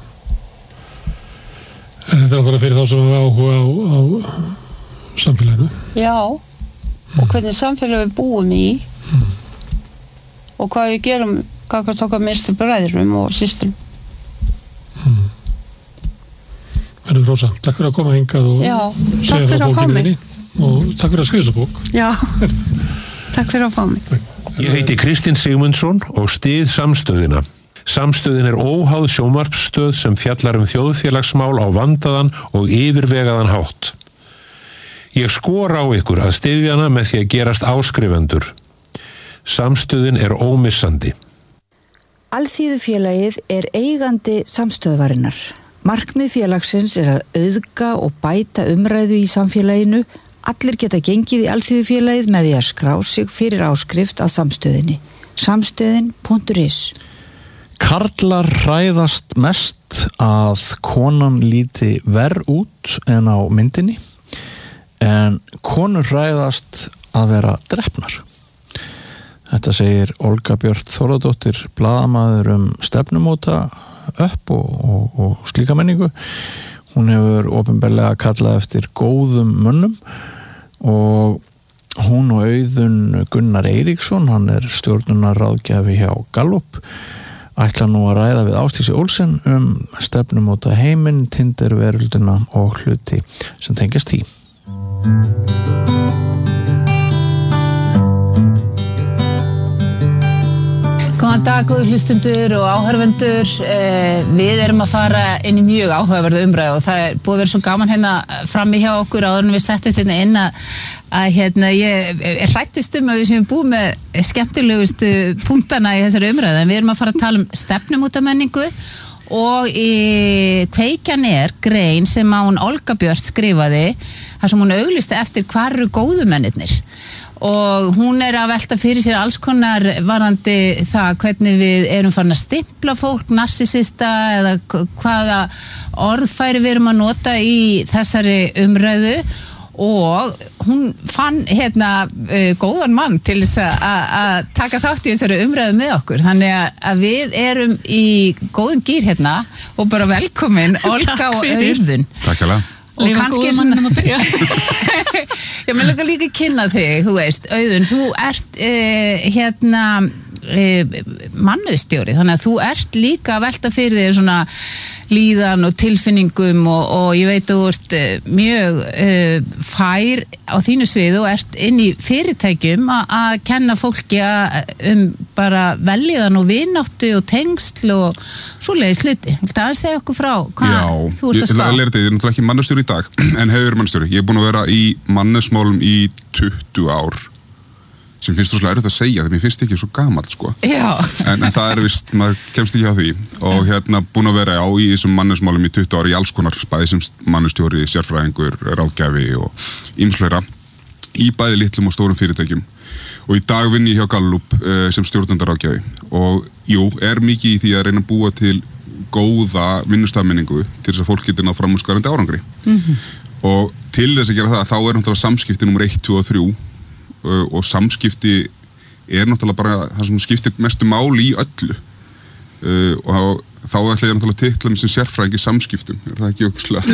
En þetta er náttúrulega fyrir þá sem við áhuga á, á samfélaginu. Já, mm. og hvernig samfélag við búum í mm. og hvað við gerum, hvað hvað tóka minnstu bræðurum og systrum. Mm. Verður Rósa, takk fyrir að koma hingað og Já, segja frá bókinni þinni og takk fyrir að skrifa þessa bók. Já, takk fyrir að fá mig. Ég heiti Kristinn Sigmundsson og styð Samstöðina. Samstöðin er óháð sjónvarpsstöð sem fjallar um þjóðfélagsmál á vandaðan og yfirvegaðan hátt. Ég skora á ykkur að styðja hana með því að gerast áskrifendur. Samstöðin er ómissandi. Alþýðufélagið er eigandi Samstöðvarinnar. Markmið félagsins er að auðga og bæta umræðu í samfélaginu. Allir geta gengið í Alþýðufélagið með því að skrá sig fyrir áskrift að Samstöðinni. Samstöðin punktur is. Karlar hræðast mest að konan líti verr út en á myndinni, en konur hræðast að vera drepnar. Þetta segir Olga Björk Þórðardóttir, blaðamaður um stefnumóta upp og, og, og slíka menningu. Hún hefur opinberlega kallað eftir góðum mönnum og hún og Auðun Gunnar Eiríksson, hann er stjórnunarráðgjafi hjá Gallup, ætla nú að ræða við Ásdísi Olsen um stefnumóta heiminn, Tinderveröldina og hluti sem tengjast því. Góðan dag, góður hlustendur og áhorfendur. Við erum að fara inn í mjög áhugaverða umræðu og það er búið að vera svo gaman hérna frammi hjá okkur áður en við settum hérna inn að, að hérna, ég er hrættist um að við sem búið með skemmtilegustu punktana í þessari umræðu, en við erum að fara að tala um stefnumótamenningu og í Kveikjan er grein sem að hún Olga Björk skrifaði þar sem hún auglýsti eftir hvar eru góðu mennirnir. Og hún er að velta fyrir sér alls konar varðandi það hvernig við erum farin að stimpla fólk, narsisista eða hvaða orðfæri við erum að nota í þessari umræðu og hún fann hérna uh, góðan mann til þess að taka þátt í þessari umræðu með okkur. Þannig að, að við erum í góðum gír hérna og bara velkomin Olga og Auðun. Takk alveg. Og kannski svona ég með líka líka kynna þig, þú veist, Auðun, þú ert uh, hérna uh, mannauðstjóri, þannig að þú ert líka að velta fyrir þig svona líðan og tilfinningum og, og ég veit að þú ert uh, mjög uh, fær á þínu sviðu og ert inn í fyrirtækjum að kenna fólki að, um bara velíðan og vináttu og tengsl og svoleiðis hluti. Viltu að segja okkur frá hvað Já, þú ert að spá? Já, ég er náttúrulega ekki mannauðstjóri í dag, en hefur verið mannauðstjóri. Ég er búin að vera í mannauðsmálum í tuttugu ár, sem finnst rosalega erfitt að segja, þegar mér finnst ekki svo gamalt, sko. Já. En, en það er vist, maður kemst ekki á því. Og hérna búin að vera á í þessum mannauðsmálum í tuttugu ár í alls konar, bæði sem mannauðstjóri, sérfræðingur, ráðgjafi og ýmsleira, í bæði litlum og stórum fyrirtækjum. Og í dag vinn ég hjá Gallup uh, sem stjórnendaráðgjafi. Og jú, er mikið í því að reyna að búa til góða vinnustafmenningu til þess að fólk getur náð framúrskarandi árangri. Mm-hmm. Og til þess að gera það, þá er náttúrulega samskipti númer eitt, tvö og þrjú uh, og samskipti er náttúrulega bara það sem skiptir mestu máli í öllu uh, og þá ætla ég náttúrulega titla mig sem sérfræðing í samskiptum, er það ekki okkur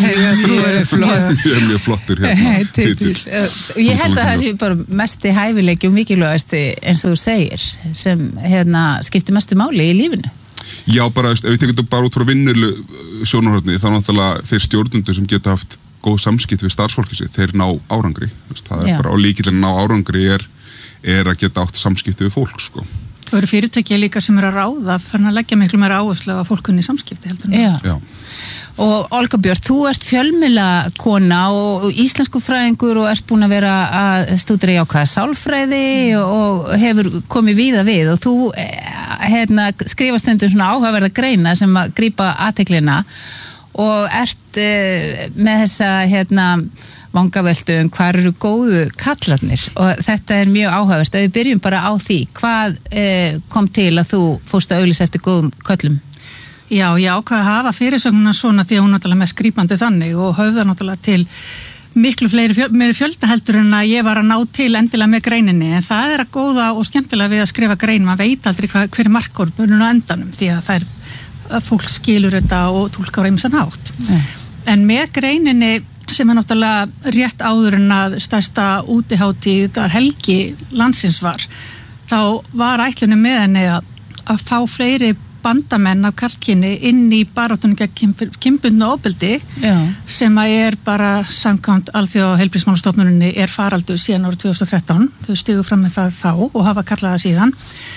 ég er mjög flottur hérna, titill. Ég held að það sé bara mesti hæfileiki og mikilvægasti eins og þú segir sem hérna, skiptir mestu máli í lífinu. Já, bara, ef við tekum bara út frá vinnulu sjónarhorni, þá náttúrulega þeir stjórnendur sem geta haft góð samskipt við starfsfólkið sitt, þeir ná árangri. Það er Já. bara á lykillinn ná árangri er, er að geta átt samskipti við fólk, sko. Það eru fyrirtæki líka sem eru að ráða fyrir að leggja miklu meira áherslu á fólkunni í samskipti heldur. Já. Já. Og Olga Björk, þú ert fjölmiðla kona og íslensku fræðingur og ert búin að vera að stúdera jákvæða sálfræði og hefur komið víða við og þú hérna, skrifast undir svona áhugaverða greina sem að grípa athyglinna og ert uh, með þessa hérna vangaveltu um hvað eru góðu kallarnir og þetta er mjög áhugavert og við byrjum bara á því hvað uh, kom til að þú fórst að auglýsa eftir góðum köllum. Já, ég ákvað að hafa fyrirsögnuna svona því að hún náttúrulega með skrýpandi þannig og höfða náttúrulega til miklu fleiri fjöl, meiri fjöldaheldur en að ég var að ná til endilega með greininni en það er að góða og skemmtilega við að skrifa grein, maður veit aldrei hvað, hver er markórpunum á endanum því að það er að fólk skilur þetta og túlka á ýmsan hátt. Mm. En með greininni sem er náttúrulega rétt áður en að stærsta útihátíð helgi landsins var, þá var ætlunum með henni að, að fá fleiri bandamenn af karlkyni inn í baráttunum gegn kynbundnu ofbeldi sem að er bara samkvæmt alþjóða heilbrigðismálastofnuninni er faraldur síðan árið tvö þúsund og þrettán, þau stigu fram með það þá og hafa kallað það síðan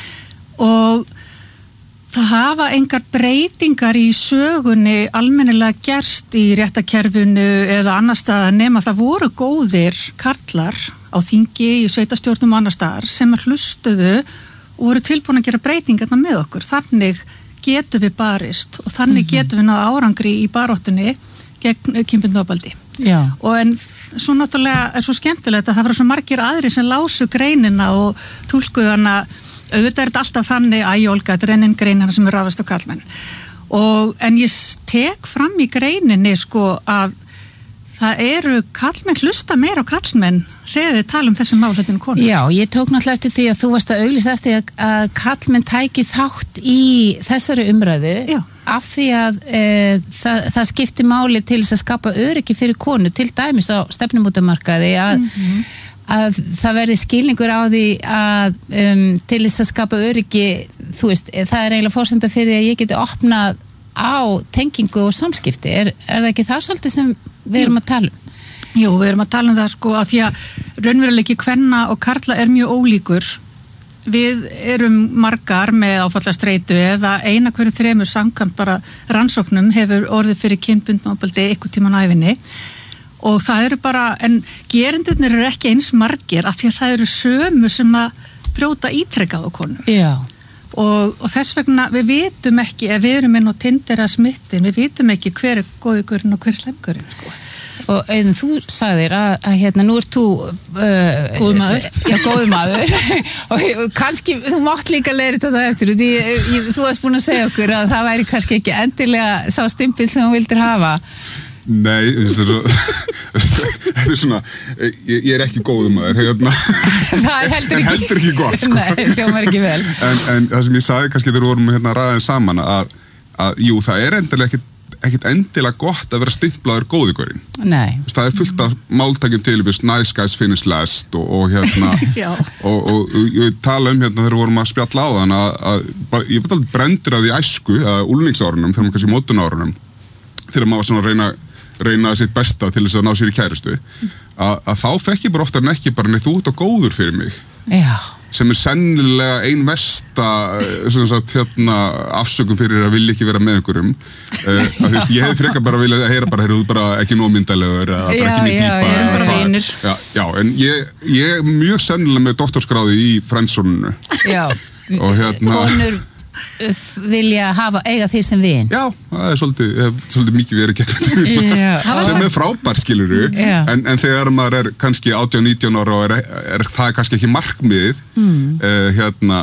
og það hafa engar breytingar í sögunni almennilega gerst í réttakerfinu eða annar staðar nema það voru góðir karlar á þingi, í sveitastjórnum og annar staðar sem að hlustuðu og voru tilbúin að gera breytingarna með okkur. Þannig getum við barist og þannig mm-hmm. getum við náða árangri í baráttunni gegn kynbundnu ofbeldi. Já. Og en svo náttúrulega er svo skemmtilegt að það var svo margir aðrir sem lásu greinina og túlkuðu hana, auðvitað er þetta alltaf þannig að ég olga, þetta er enn greinina sem er ráðast á karlmenn. Og, en ég tek fram í greininni sko að það eru karlmenn hlusta meira á karlmenn þegar þið tala um þessum málefninu konur. Já, ég tók náttúrulega eftir því að þú varst að auglýsa eftir að, að karlmenn tæki þátt í þessari umræðu Já. af því að e, það, það skipti máli til þess að skapa öryggi fyrir konu til dæmis á stefnumótamarkaði að, mm-hmm. að það verði skilningur á því að um, til þess að skapa öryggi, þú veist, það er eiginlega forsenda fyrir því að ég geti opnað á tengingu og samskipti. Er, er það ekki það svolítið sem við erum að tala um? Jú, við erum að tala um það sko að því að raunveruleiki kvenna og karla er mjög ólíkur. Við erum margar með áfallastreitu eða eina hverju þremur samkvæmt bara rannsóknum hefur orðið fyrir kynbundnu ofbeldi einhvern tímann á ævinni og það eru bara, en gerendurnir eru ekki eins margir af því að það eru sömu sem að brjóta ítrekkað á konum. Já. Og, og þess vegna við vitum ekki ef við erum inn á Tinder að smittin, við vitum ekki hver er góðugurinn og hver er slemgurinn sko. Og Auðun, þú sagðir að, að hérna, nú ert þú uh, góður maður, já, góður maður og kannski, þú mátt líka leira þetta eftir, því ég, þú varst búin að segja okkur að það væri kannski ekki endilega sá stimpil sem þú vildir hafa. Nei, þetta er svona, ég, ég er ekki góður maður, hérna. Það er heldur ekki, heldur ekki gott, sko. Nei, hljómar ekki vel. En, en það sem ég sagði kannski þegar við vorum hérna ræðið saman að, að jú, það er endilega ekkit, ekkit endilega gott að vera stimplaður góðugurinn. Nei. Það er fullt af máltækjum til, við nice guys finish last og, og hérna, og, og, og ég tala um hérna þegar við vorum að spjalla á þann að, að, að ég veit alveg brendur að því æsku, að úlningsárunum, þegar maður kannski mótunárunum, þegar maður var svona að reyna reyna sitt besta til þess að ná sér í kærustu að, að þá fekk ég bara oftar en ekki bara neitt út og góður fyrir mig. Já. Sem er sennilega ein versta sem sagt, hérna, afsökum fyrir að vilja ekki vera með einhverjum uh, að þú veist, ég hefði frekar bara viljað að heyra bara, heyrðu bara ekki nómyndalegur eða bara ekki mjög típa já, bara vinir. Já, já, en ég, ég er mjög sennilega með doktorskráði í friendzoninu. Já, og hérna konur vilja hafa, eiga því sem vin. Já, það er svolítið, svolítið mikið verið gert sem er frábært skiluru en, en þegar maður er kannski átján nítján ára og er, er það kannski ekki markmiðið mm. uh, hérna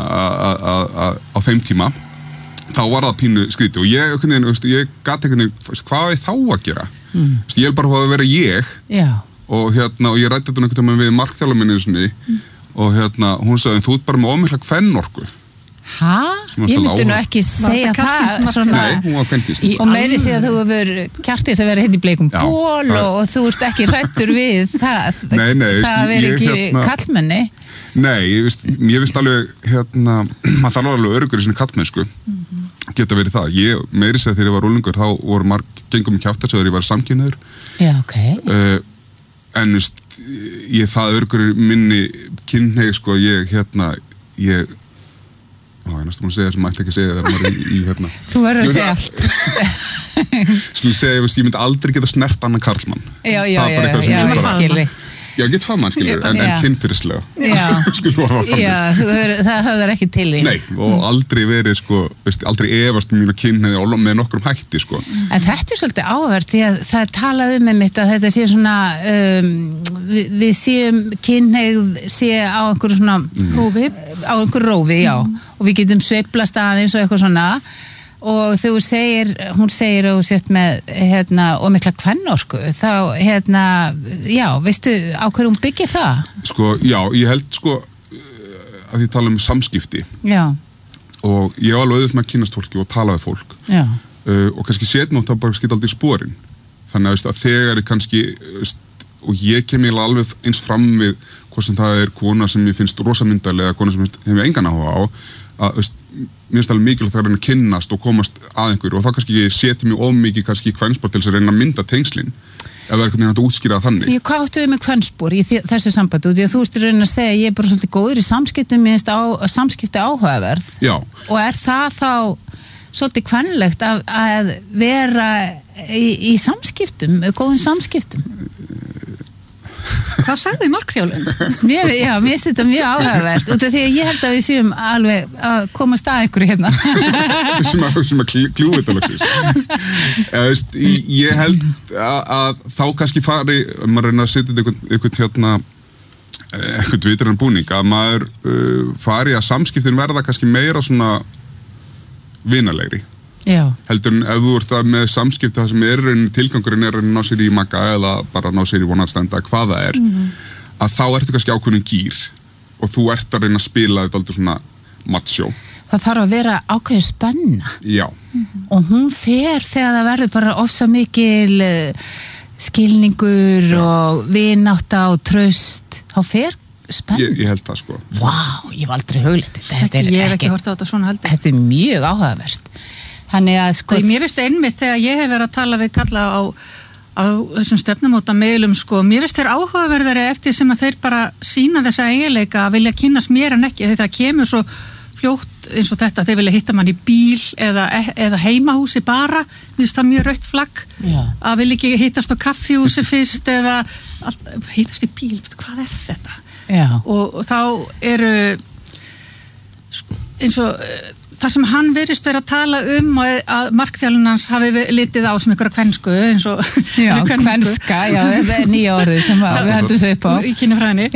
á þeim tíma þá var það pínu skrítið og ég, veginn, veist, ég gat ekki, hvað er þá að gera mm. veist, ég er bara að vera ég Já. og hérna, og ég rætti þetta einhvern veginn við markþjálfur minni mm. og hérna, hún sagði, þú ert bara með ómikla kvennorku. Hæ? Ég myndi nú ekki segja það svona. Nei, hún var kvenkísn. Og meiri segja að þú hefur kjartist að vera hérna í bleikum ból og, og þú ert ekki hrættur við það. Nei, nei. Það veri ekki hérna, kallmenni. Nei, ég veist, ég veist alveg, hérna, maður þarf alveg öruggur í sinni kallmennsku. Mm-hmm. Geta verið það. Ég meiri segja þegar ég var úlingur, þá voru marg gengum í kjáttasöður, ég var samkynhneigður. Já, ok. Uh, en, veist, ég það öruggur minni kynhneigð, sko, ég, hérna, ég Ó, ég næstum að segja sem mætti ekki segja þegar maður er í, í hérna. Þú verður að segja allt. Skulle segja, ég, ég myndi aldrei geta snert annan karlmann. Já, já, já, já, ég skilji. Já, ég get faðmann, skilur, en, en kynferðislega. Já, já það höfður ekki til í. Nei, og aldrei verið, sko, veist, aldrei efast mínu kynhneigð með nokkrum hætti, sko. En þetta er svolítið áhverð, því að það er talað um með mitt að þetta sé svona, um, við, við séum kynhneigð sé á einhverju svona rófi, á einhverju rófi, já, mm. og við getum sveiflast aðeins og eitthvað svona. Og þegar þú segir, hún segir og sett með hérna, og mikla kvennorku, þá hérna, já, veistu á hverju hún byggir það? Sko, já, ég held sko að ég tala um samskipti. Já. Og ég hef alveg auðvitað með að kynast fólki og tala við fólk. Já. Uh, og kannski setjum þá bara skita aldrei í sporin. Þannig að, veist, að þegar ég kannski, veist, og ég kem ég alveg eins fram við hvort sem það er kona sem ég finnst rosamyndalega eða kona sem ég hef engan áhuga á, að, veist, mér finnst alveg mikilvægt að reyna að kynnast og komast að einhverju og þá kannski ég seti mig of mikið kannski í kvenspor til þess að reyna að mynda tengslin ef það er einhvern veginn hægt að útskýra það þannig. Ég, hvað áttu við með kvenspor í þessu sambandi? Því að þú ert í raunin að segja að ég er bara svolítið góður í samskiptum, mér finnst á, samskipti áhugaverð. Já. Og er það þá svolítið kvenlegt að, að vera í, í samskiptum, góðum samskiptum? Hvað sagði markþjálfinn? Mér, já, mér finnst þetta mjög áhugavert út af því að ég held að við séum alveg að komast að ykkur hérna. sem að, sem að kljúi þetta loksins. Ég held að, að þá kannski fari, maður reyna að setja eitthvað, eitthvað hérna, eitthvað vitran búning, að maður uh, fari að samskiptin verða kannski meira svona vinalegri. Já. Heldur en ef þú ert að með samskipti það sem er tilgangurinn er að ná sér í maga eða bara ná sér í vonandstenda hvað það er, mm-hmm. að þá ertu kannski ákveðin gýr og þú ert að reyna að spila þetta aldrei svona macho. Það þarf að vera ákveðin spenna. Já. Mm-hmm. Og hún fer þegar það verður bara ofsa mikil skilningur Já. Og vinátta og traust, þá fer spenn. Ég, ég held það sko. Vá, wow, ég var aldrei hugleitt þetta. Þetta er ég hef ekki, ekki hort á þetta svona heldur. Þetta er mjög áhugavert. Þannig að sko... Það, mér finnst einmitt þegar ég hef verið að tala við kalla á, á þessum stefnumóta meilum sko, mér finnst þeir áhugaverðari eftir sem að þeir bara sína þessa eiginleika að vilja kynnast mér en ekki, þetta kemur svo fljótt eins og þetta, þeir vilja hitta mann í bíl eða, eða heimahúsi bara, mér finnst það mjög rautt flagg, Já. Að vilja ekki hittast á kaffihúsi fyrst eða allt, hittast í bíl, hvað er þetta? Já. Og, og þá eru sko, eins og það sem hann virðist vera að tala um að markþjálfinn hans hafi litið á sem einhverja kvensku eins og já, kvenska, já, nýja orðið sem við heldum svo upp á í kynjafræðinni,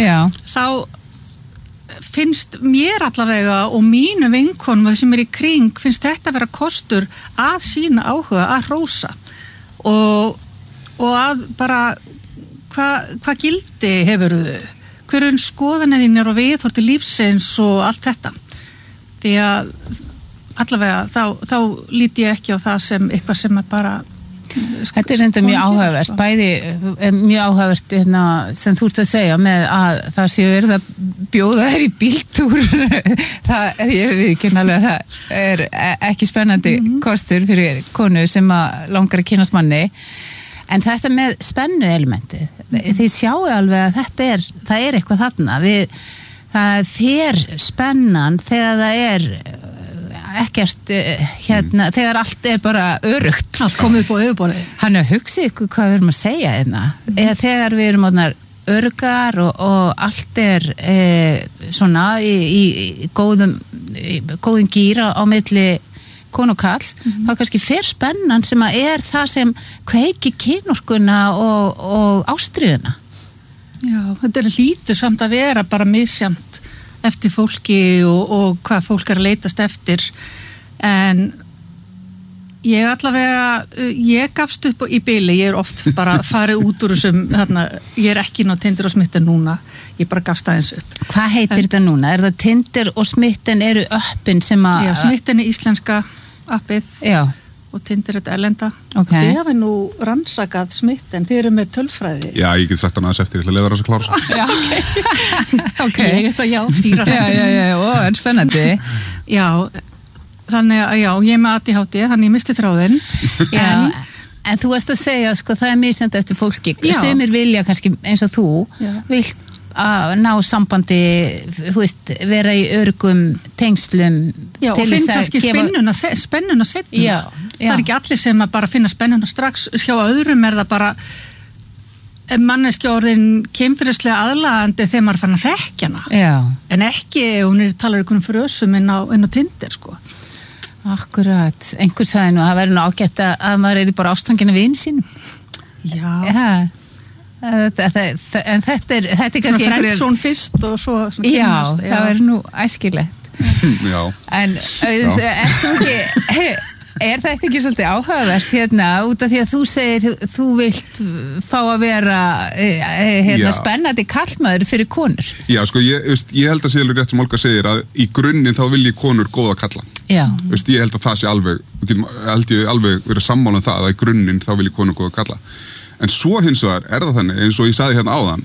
þá finnst mér allavega og mínu vinkonum sem er í kring, finnst þetta vera kostur að sína áhuga, að hrósa og, og að bara hvað hva gildi hefurðu, hverjum skoðanir þín er og viðhorti lífsins og allt þetta, því að allavega þá, þá líti ég ekki á það sem eitthvað sem er bara Þetta er enda mjög áhugavert bæði mjög áhugavert hérna, sem þú ert að segja með að það séu verið að bjóða þær í bíltúr það, ég veit ekki alveg það er ekki spennandi mm-hmm. kostur fyrir konu sem að langar að kynast manni en þetta með spennu elementi mm-hmm. þið sjáu alveg að þetta er það er eitthvað þarna við, það er spennan þegar það er ekkert hérna, mm. þegar allt er bara örugt allt komið upp á yfirborðið hann er að hugsa ykkur hvað við erum að segja einna. Mm. eða þegar við erum orðnar örugar og, og allt er e, svona í, í, í góðum í, góðum gíra á milli konu og kalls, mm. þá kannski fer spennan sem að er það sem kveiki kynorkuna og, og ástríðuna. Já, þetta er lítur samt að vera bara misjamt eftir fólki og, og hvað fólk er að leitast eftir en Ég allavega, ég gafst upp í bili, ég er oft bara farið út úr þessum, þarna, ég er ekki ná Tinder og Smitten núna, ég bara gafst aðeins upp. Hvað heitir en, þetta núna? Er það Tinder og Smitten eru appin sem að... Já, Smitten er íslenska appið. Já. Og Tinder er þetta erlenda. Ok. Þið hafa nú rannsakað Smitten, þið eru með tölfræði. Já, ég get sagt hann aðeins eftir, ég ætla að leiða þess að klára svo. Já, ok. Ok. Ég er bara, já, stýra það. Já, já, já, ó, það er spennandi. Já, þannig að já, ég er með A D H D, þannig ég misti þráðinn. Já, en, en þú veist að segja, sko, það er misjandi eftir fólki. Já. Sumir vilja kannski eins og þú, Já. vilt að ná sambandi, þú veist, vera í örgum tengslum Já, og til finn þess að kannski gefa... spennuna, spennuna setna. Já, Það já. er ekki allir sem að bara finna spennuna strax, hjá öðrum er það bara manneskja orðin kynferðislega aðlagandi þegar maður fann að þekkja hana. Já. En ekki, hún er talar ykkur um frösum inn á, inn á Tinder, sko. Akkurat, einhver sagði nú, það verður nú ágætt að, að maður er bara ástfangin af vin sínum. Já. Já. Þetta, þetta, en þetta er, þetta er kannski einhverjir... Frensson fyrst og svo... Já, já, það verður nú æskilegt. Já. En er þú ekki... Er þetta ekki svolítið áhugavert hérna út af því að þú segir þú vilt fá að vera hérna, spennandi kallmaður fyrir konur? Já, sko, ég, veist, ég held að sé alveg rétt sem Olga segir að í grunninn þá vil ég konur góða kalla. Já. Veist, ég held að það sé alveg, getum, held ég alveg verið sammála um það að í grunninn þá vil ég konur góða kalla. En svo hins vegar er það þannig, eins og ég sagði hérna áðan,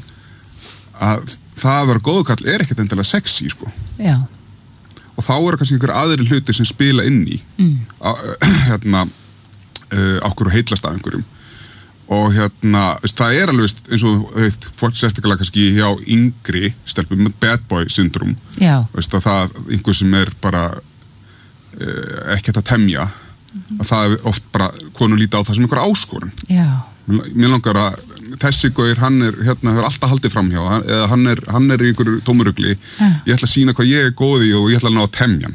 að það að vera góða kall er ekkert endilega sexy, sko. Já. Og þá eru kannski einhver aðri hluti sem spila inn í mm. á, hérna uh, okkur og heitlast af einhverjum og hérna, það er alveg eins og veit, fólk sérstaklega kannski hjá yngri stelpum með bad boy syndrom veist, að það einhver sem er bara uh, ekki hægt að temja mm-hmm. að það er oft bara konur líta á það sem einhver áskorun. Já. Mér langar að þessi gaur, hann er, hérna, hefur alltaf haldið framhjá, eða hann er, hann er í einhverju tómurugli, ja. Ég ætla að sína hvað ég er góð í og ég ætla að ná að temja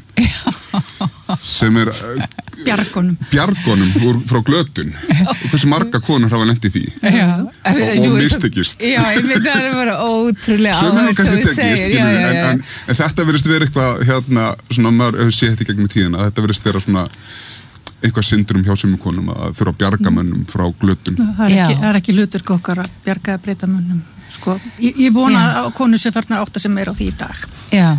hann. Sem er... Bjargonum. Bjargonum úr, frá glötun. Og hversu marga konur hafa lent í því. Já. Og, og mistekist. Já, ég veit það er bara ótrúlega áhverð sem þú segir. Já, já, já. En, en þetta verðist vera eitthvað, hérna, svona, maður hefur séð þetta í gegnum tíðina, þetta verðist vera svona... eitthvað syndrum hjá sumum konum að fyrir að bjarga mönnum frá glötun. Það er ekki, það er ekki hlutur okkar að bjarga að breyta mönnum. Sko, ég, ég vona Já. Að konur sem farnar átta sem er á því í dag. Já.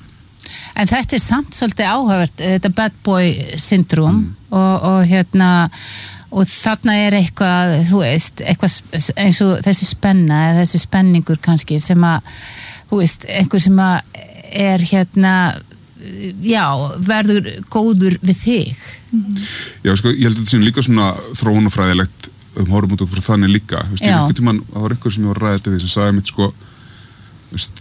En þetta er samt svolítið áhugavert, þetta bad boy syndrom mm. og, og hérna og þarna er eitthvað, þú veist, eitthvað eins og þessi spenna eða þessi spenningur kannski sem að, þú veist, einhver sem að er hérna já, verður góður við þig. Mm-hmm. Já, sko, ég held að þetta sé líka svona þróunarfræðilegt um horfum út frá þannig líka. Veist, ég einhvern tímann, það var einhver sem ég var að ræða þetta við sem sagði mitt, sko, veist,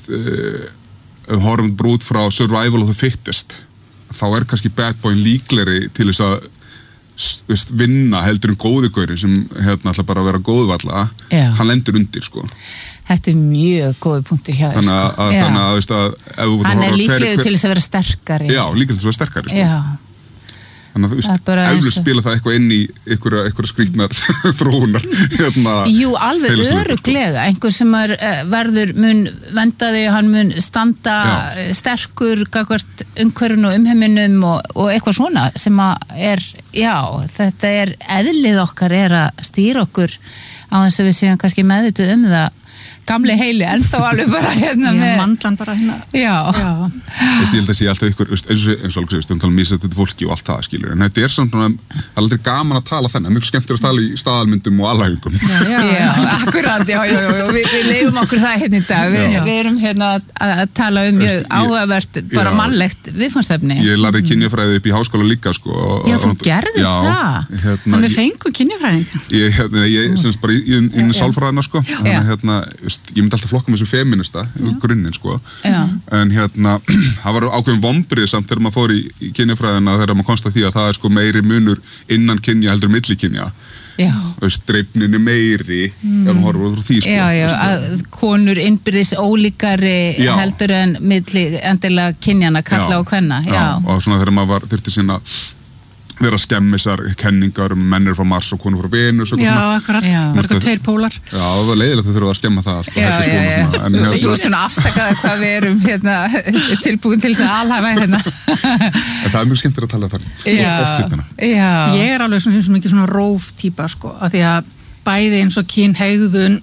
um horfum brút frá survival of the fittest, þá er kannski bad boy líkleri til þess að veist, vinna heldur um góðugöri sem hérna ætla bara að vera góðvalla, hann lendur undir, sko. Þetta er mjög góði punktur hjá þér, sko. Að, þannig að, veist, að ef, hann er líklegur hver, hver, til þess að vera sterkari. Já, líklegur til þess að vera sterkari, sko. Já. Þannig að þú veist, eflust spila það eitthvað inn í einhverja, einhverja skrýtnar þróunar. Hérna, Jú, alveg öruglega. Einhver sem er, verður mun vendaði, hann mun standa já. Sterkur, gagvart umhverfinu og umheiminum og, og eitthvað svona sem að er, já, þetta er eðlið okkar er að stýra okkur á þess að við séum kannski meðvituð um það. Gamli heili, en þá alveg bara hérna já, með... Já, mandlan bara hérna. Já. Já. Veist, ég held að sé alltaf ykkur, veist, eins og eins og alveg segist, um tala um misættið fólki og allt það, skilur. En þetta er samt svona, það er aldrei gaman að tala þennan, mjög skemmtir að tala í staðalmyndum og alhæfingum. Já, já, já, akkurat, já, já, já, við, við leifum okkur það hérna í dag, við, við erum hérna að, að tala um mjög veist, áhugavert, bara já, mannlegt viðfangsefni. Ég lærði kynjafræði upp í háskóla líka, sko. Og, já, þú gerði já, það? Hérna, við fengum kynjafræðing. Ég, hérna, ég, semst bara í, í, í sálfræðina, sko. Þannig, hérna, veist, ég myndi alltaf flokka með sem feminista, grunninn, sko. Já. En hérna, það var ákveðin vombrið samt þegar maður fór í, í kynjafræðina þegar maður komst að því að það er sko meiri munur innan kynja heldur milli kynja. Já. Dreifnin er meiri mm. ef maður horfur úr því, sko. Já, já, að konur innbyrðis ólíkari já. Heldur en milli endilega kynjana, kalla já. Og kvenna. Já. Já, og svona þegar maður var þurfti sinna vera skemmisar kenningar um mennir frá Mars og konur frá Venus og Já, svona. akkurat, Já. það er eitthvað tveir pólar. Já, það var leiðilegt að þurfa að skemma það allt. Já, já, já. En, Þú hérna, er svona afsakaði hvað við erum hérna, tilbúin til þess að alhafa hérna. en það er mjög skemmtir að tala þannig. Já, Oft hérna. já. Ég er alveg svona, svona mikið svona róf típa sko, af því að bæði eins og kynhegðun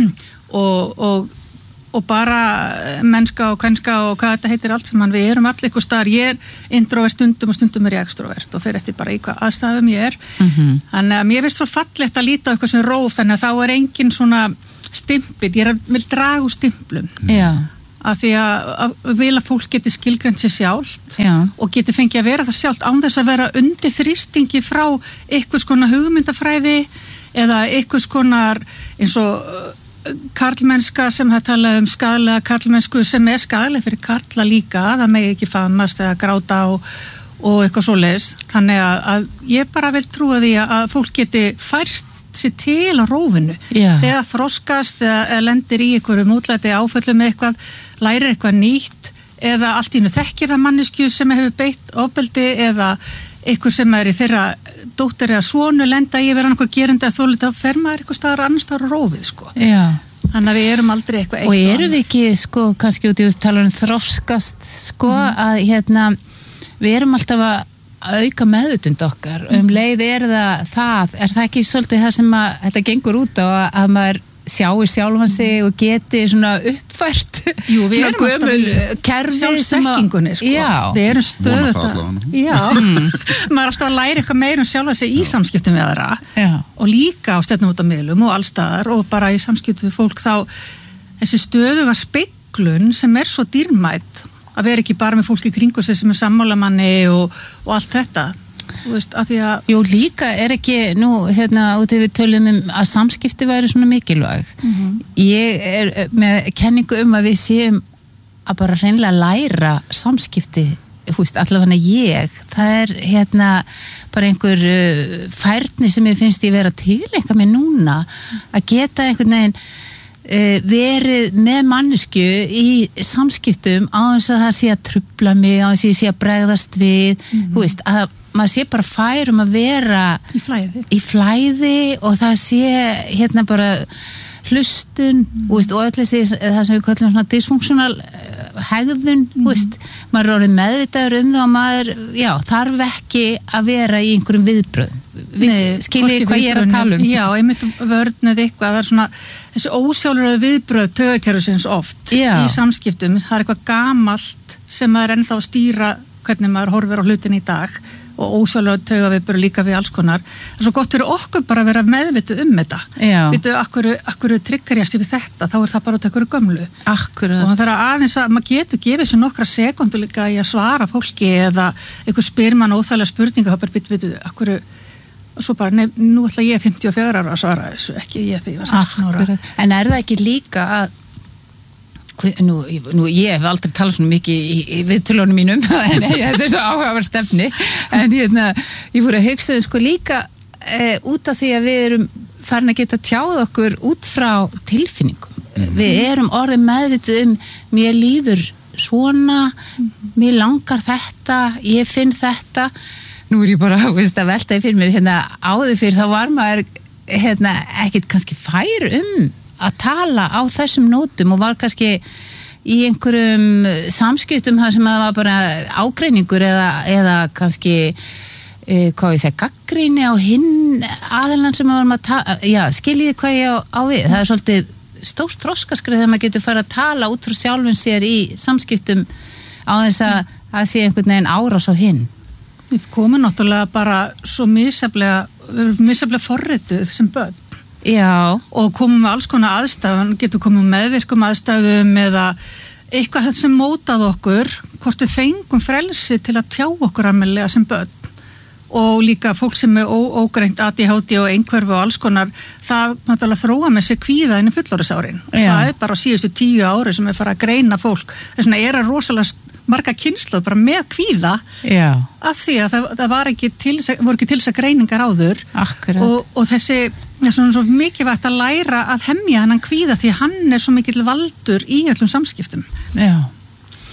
og, og og bara mennska og kvenska og hvað þetta heitir allt saman, við erum allir eitthvað staðar, ég er introvert stundum og stundum er ég extrovert og fer eftir bara í hvað aðstæðum ég er, Mhm. þannig að mér finnst svo fallegt að líta á eitthvað sem róf, þannig að þá er engin svona stimpil, ég er að vil draga úr stimplum, Já, af því að, að vil að fólk geti skilgreint sér sjálft já, og geti fengið að vera það sjálft án þess að vera undir þrýstingi frá einhvers konar hugmyndafræði eða einhvers konar eins og karlmennska sem það tala um skaðlega karlmennsku sem er skaðlega fyrir karla líka, það megi ekki faðmast eða gráta og, og eitthvað svoleiðis, þannig að, að ég bara vil trúa því að fólk geti færst sér til á rófinu Já. þegar þroskast eða, eða lendir í einhverjum útlæti áföllum með eitthvað, lærir eitthvað nýtt eða allt í einu þekkir það manneskju sem hefur beitt ofbeldi eða eitthvað sem er í þeirra dóttir eða svonu lenda í að vera einhver gerandi að þóla, þá fer maður eitthvað staðar annars staðar á rófið sko. já. Þannig að við erum aldrei eitthvað eitt Og eru við ekki, sko, kannski út í að tala um þroskast, sko, að hérna, við erum alltaf að auka meðutund okkar, um leið er það það, er það ekki svolítið það sem að þetta gengur út á að, að maður sjái sjálfan sig og geti svona uppfært Jú, við svona erum alltaf gömul í kerfi sem að sjálfsþekkingunni sko. Já, Við erum Vona stöðugt það að allavega. Já, maður er alltaf að læra eitthvað meira um sjálfa sig í samskiptum við aðra já, og líka á stefnumótamiðlum og allstaðar og bara í samskiptum við fólk þá þessi stöðuga speglun sem er svo dýrmætt að vera ekki bara með fólki kringu sig sem er sammálamanni og, og allt þetta þú veist, af því að Jú, líka er ekki, nú, hérna, út ef við tölum um að samskipti væri svona mikilvæg. Ég er með kenningu um að við séum að bara hreinlega læra samskipti, þú veist, allavega ég, það er, hérna, bara einhver uh, færni sem ég finnst ég vera til eitthvað með núna, að geta einhvern veginn uh, verið með mannesku í samskiptum á þess að það sé að trufla mig, á þess að ég sé að bregðast við, þú veist, að maður sé bara fær um að vera í flæði í flæði og það sé hérna bara hlustun mm. veist, og öll þessi það sem við kallum svona dysfunksional uh, hegðun, mm. veist, maður er orðið meðvitaður um það og maður já, þarf ekki að vera í einhverjum viðbröðum við, skiljið hvað ég er að tala um Já, einmitt vörn eða eitthvað, það er svona þessi ósjálfur viðbröð taugakerfisins oft Já. í samskiptum, það er eitthvað gamalt sem maður er ennþá að stýra hvernig maður horfir á hlutin í dag og ósjálfur tauga við bara líka við alls konar það er svo gott fyrir okkur bara að vera meðvituð um þetta Já. Vitu, akkur, akkur tryggarjast yfir þetta, þá er það bara út ekkur gömlu Akkurat. og það er aðeins að maður getur gefið sér nokkra sekundu líka í að svara fólki eða einhver spyr mann óþægilega spurninga þá bara byttu, byttu, akkur og svo bara, nei, nú ætla ég fimmtíu og fjögur ára að svara þessu, ekki ég því ég var sextán ára. Akkurat. En er það ekki líka að Nú, nú, ég hef aldrei talað svona mikið í, í viðtölunum mínum en ég, þetta er svo áhugaverð stefni en hérna, ég voru að hugsa sko líka e, út af því að við erum farin að geta tjáð okkur út frá tilfinningum mm-hmm. við erum orðið meðvituð um mér líður svona mm-hmm. mér langar þetta ég finn þetta nú er ég bara veist, að velta í fyrir mér hérna, áður fyrir þá var maður hérna, ekkit kannski fær um að tala á þessum nótum og var kannski í einhverjum samskiptum þar sem það var bara ágreiningur eða, eða kannski e, hvað ég segja, gagnrýni á hinn aðeinan sem maður var að tala já, skiljiði hvað ég á, á við það er svolítið stórt þroskaskrið þegar maður getur fara að tala út frá sjálfum sér í samskiptum á þess að það sé einhvern veginn árás á hinn Við komum náttúrulega bara svo misjaflega misjaflega forrituð sem börn Já. Og komum með alls konar aðstæðum, getur komið meðvirkum aðstæðum eða eitthvað sem mótað okkur, hvort við fengum frelsi til að tjá okkur almennilega sem börn. Og líka fólk sem er ógreint A D H D og einhverfu og alls konar, það náttúrulega þróa með sér kvíða inn í fullorðisárin. Það er bara síðustu tíu ári sem er fara að greina fólk. Þess vegna er að rosalega marga kynsluð bara með kvíða Já. Af því að það, það var ekki til, voru ekki til þess að greiningar áður og, og þessi er svona svo mikilvægt að læra að hemja hennan kvíða því að hann er svo mikill valdur í öllum samskiptum Já,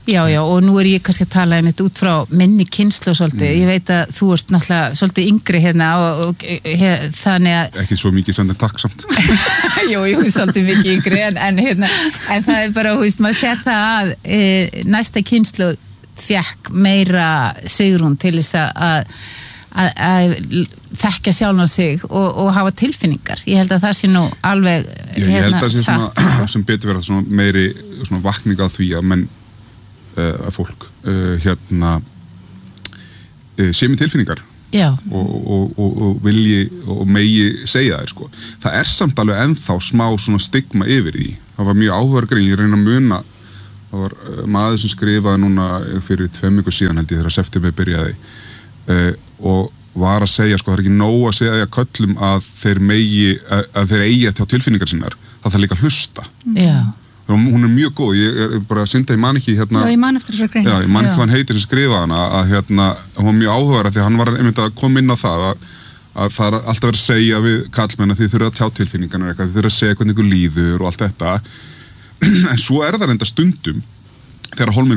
Já, já, og nú er ég kannski að tala einmitt út frá minni kynslóð svolítið, mm. ég veit að þú ert náttúrulega svolítið yngri hérna og, og hef, þannig að... Ekki svo mikið samt en takksamt. Jú, jú, svolítið mikið yngri, en, en, hérna, en það er bara, hú veist, maður sér það að e, næsta kynslóð fékk meira sigrún til þess að, að, að þekkja sjálf á sig og, og hafa tilfinningar. Ég held að það sé nú alveg Já, ég held að það sé svona, sem betur verða svona meiri svona vakning á því að menn að fólk uh, hérna uh, sé með tilfinningar og, og, og, og vilji og megi segja þér sko. Það er samt alveg ennþá smá svona stigma yfir því. Það var mjög áhugaverð, ég reyna að muna það var uh, maður sem skrifaði núna fyrir tveim vikur síðan held ég þegar september byrjaði uh, og var að segja sko það er ekki nóg að segja köllum að þeir megi að, að þeir eigi að tjá tilfinningar sinnar, það þarf líka að hlusta. Já. Hún er mjög góð, ég er bara að synda, ég man ekki hérna... Já, ég man eftir þessar grein. Já, ég man ekki hvað hann heitir sem skrifa hana, að hérna, hún var mjög áhugaverð því að hann var einmitt að koma inn á það að, að það er alltaf verið að segja við kallmenn að þið þurfa að tjá tilfinningarnar eitthvað, þið þurfa að segja hvernig ykkur líður og allt þetta. En svo er það enda stundum, þegar hólminn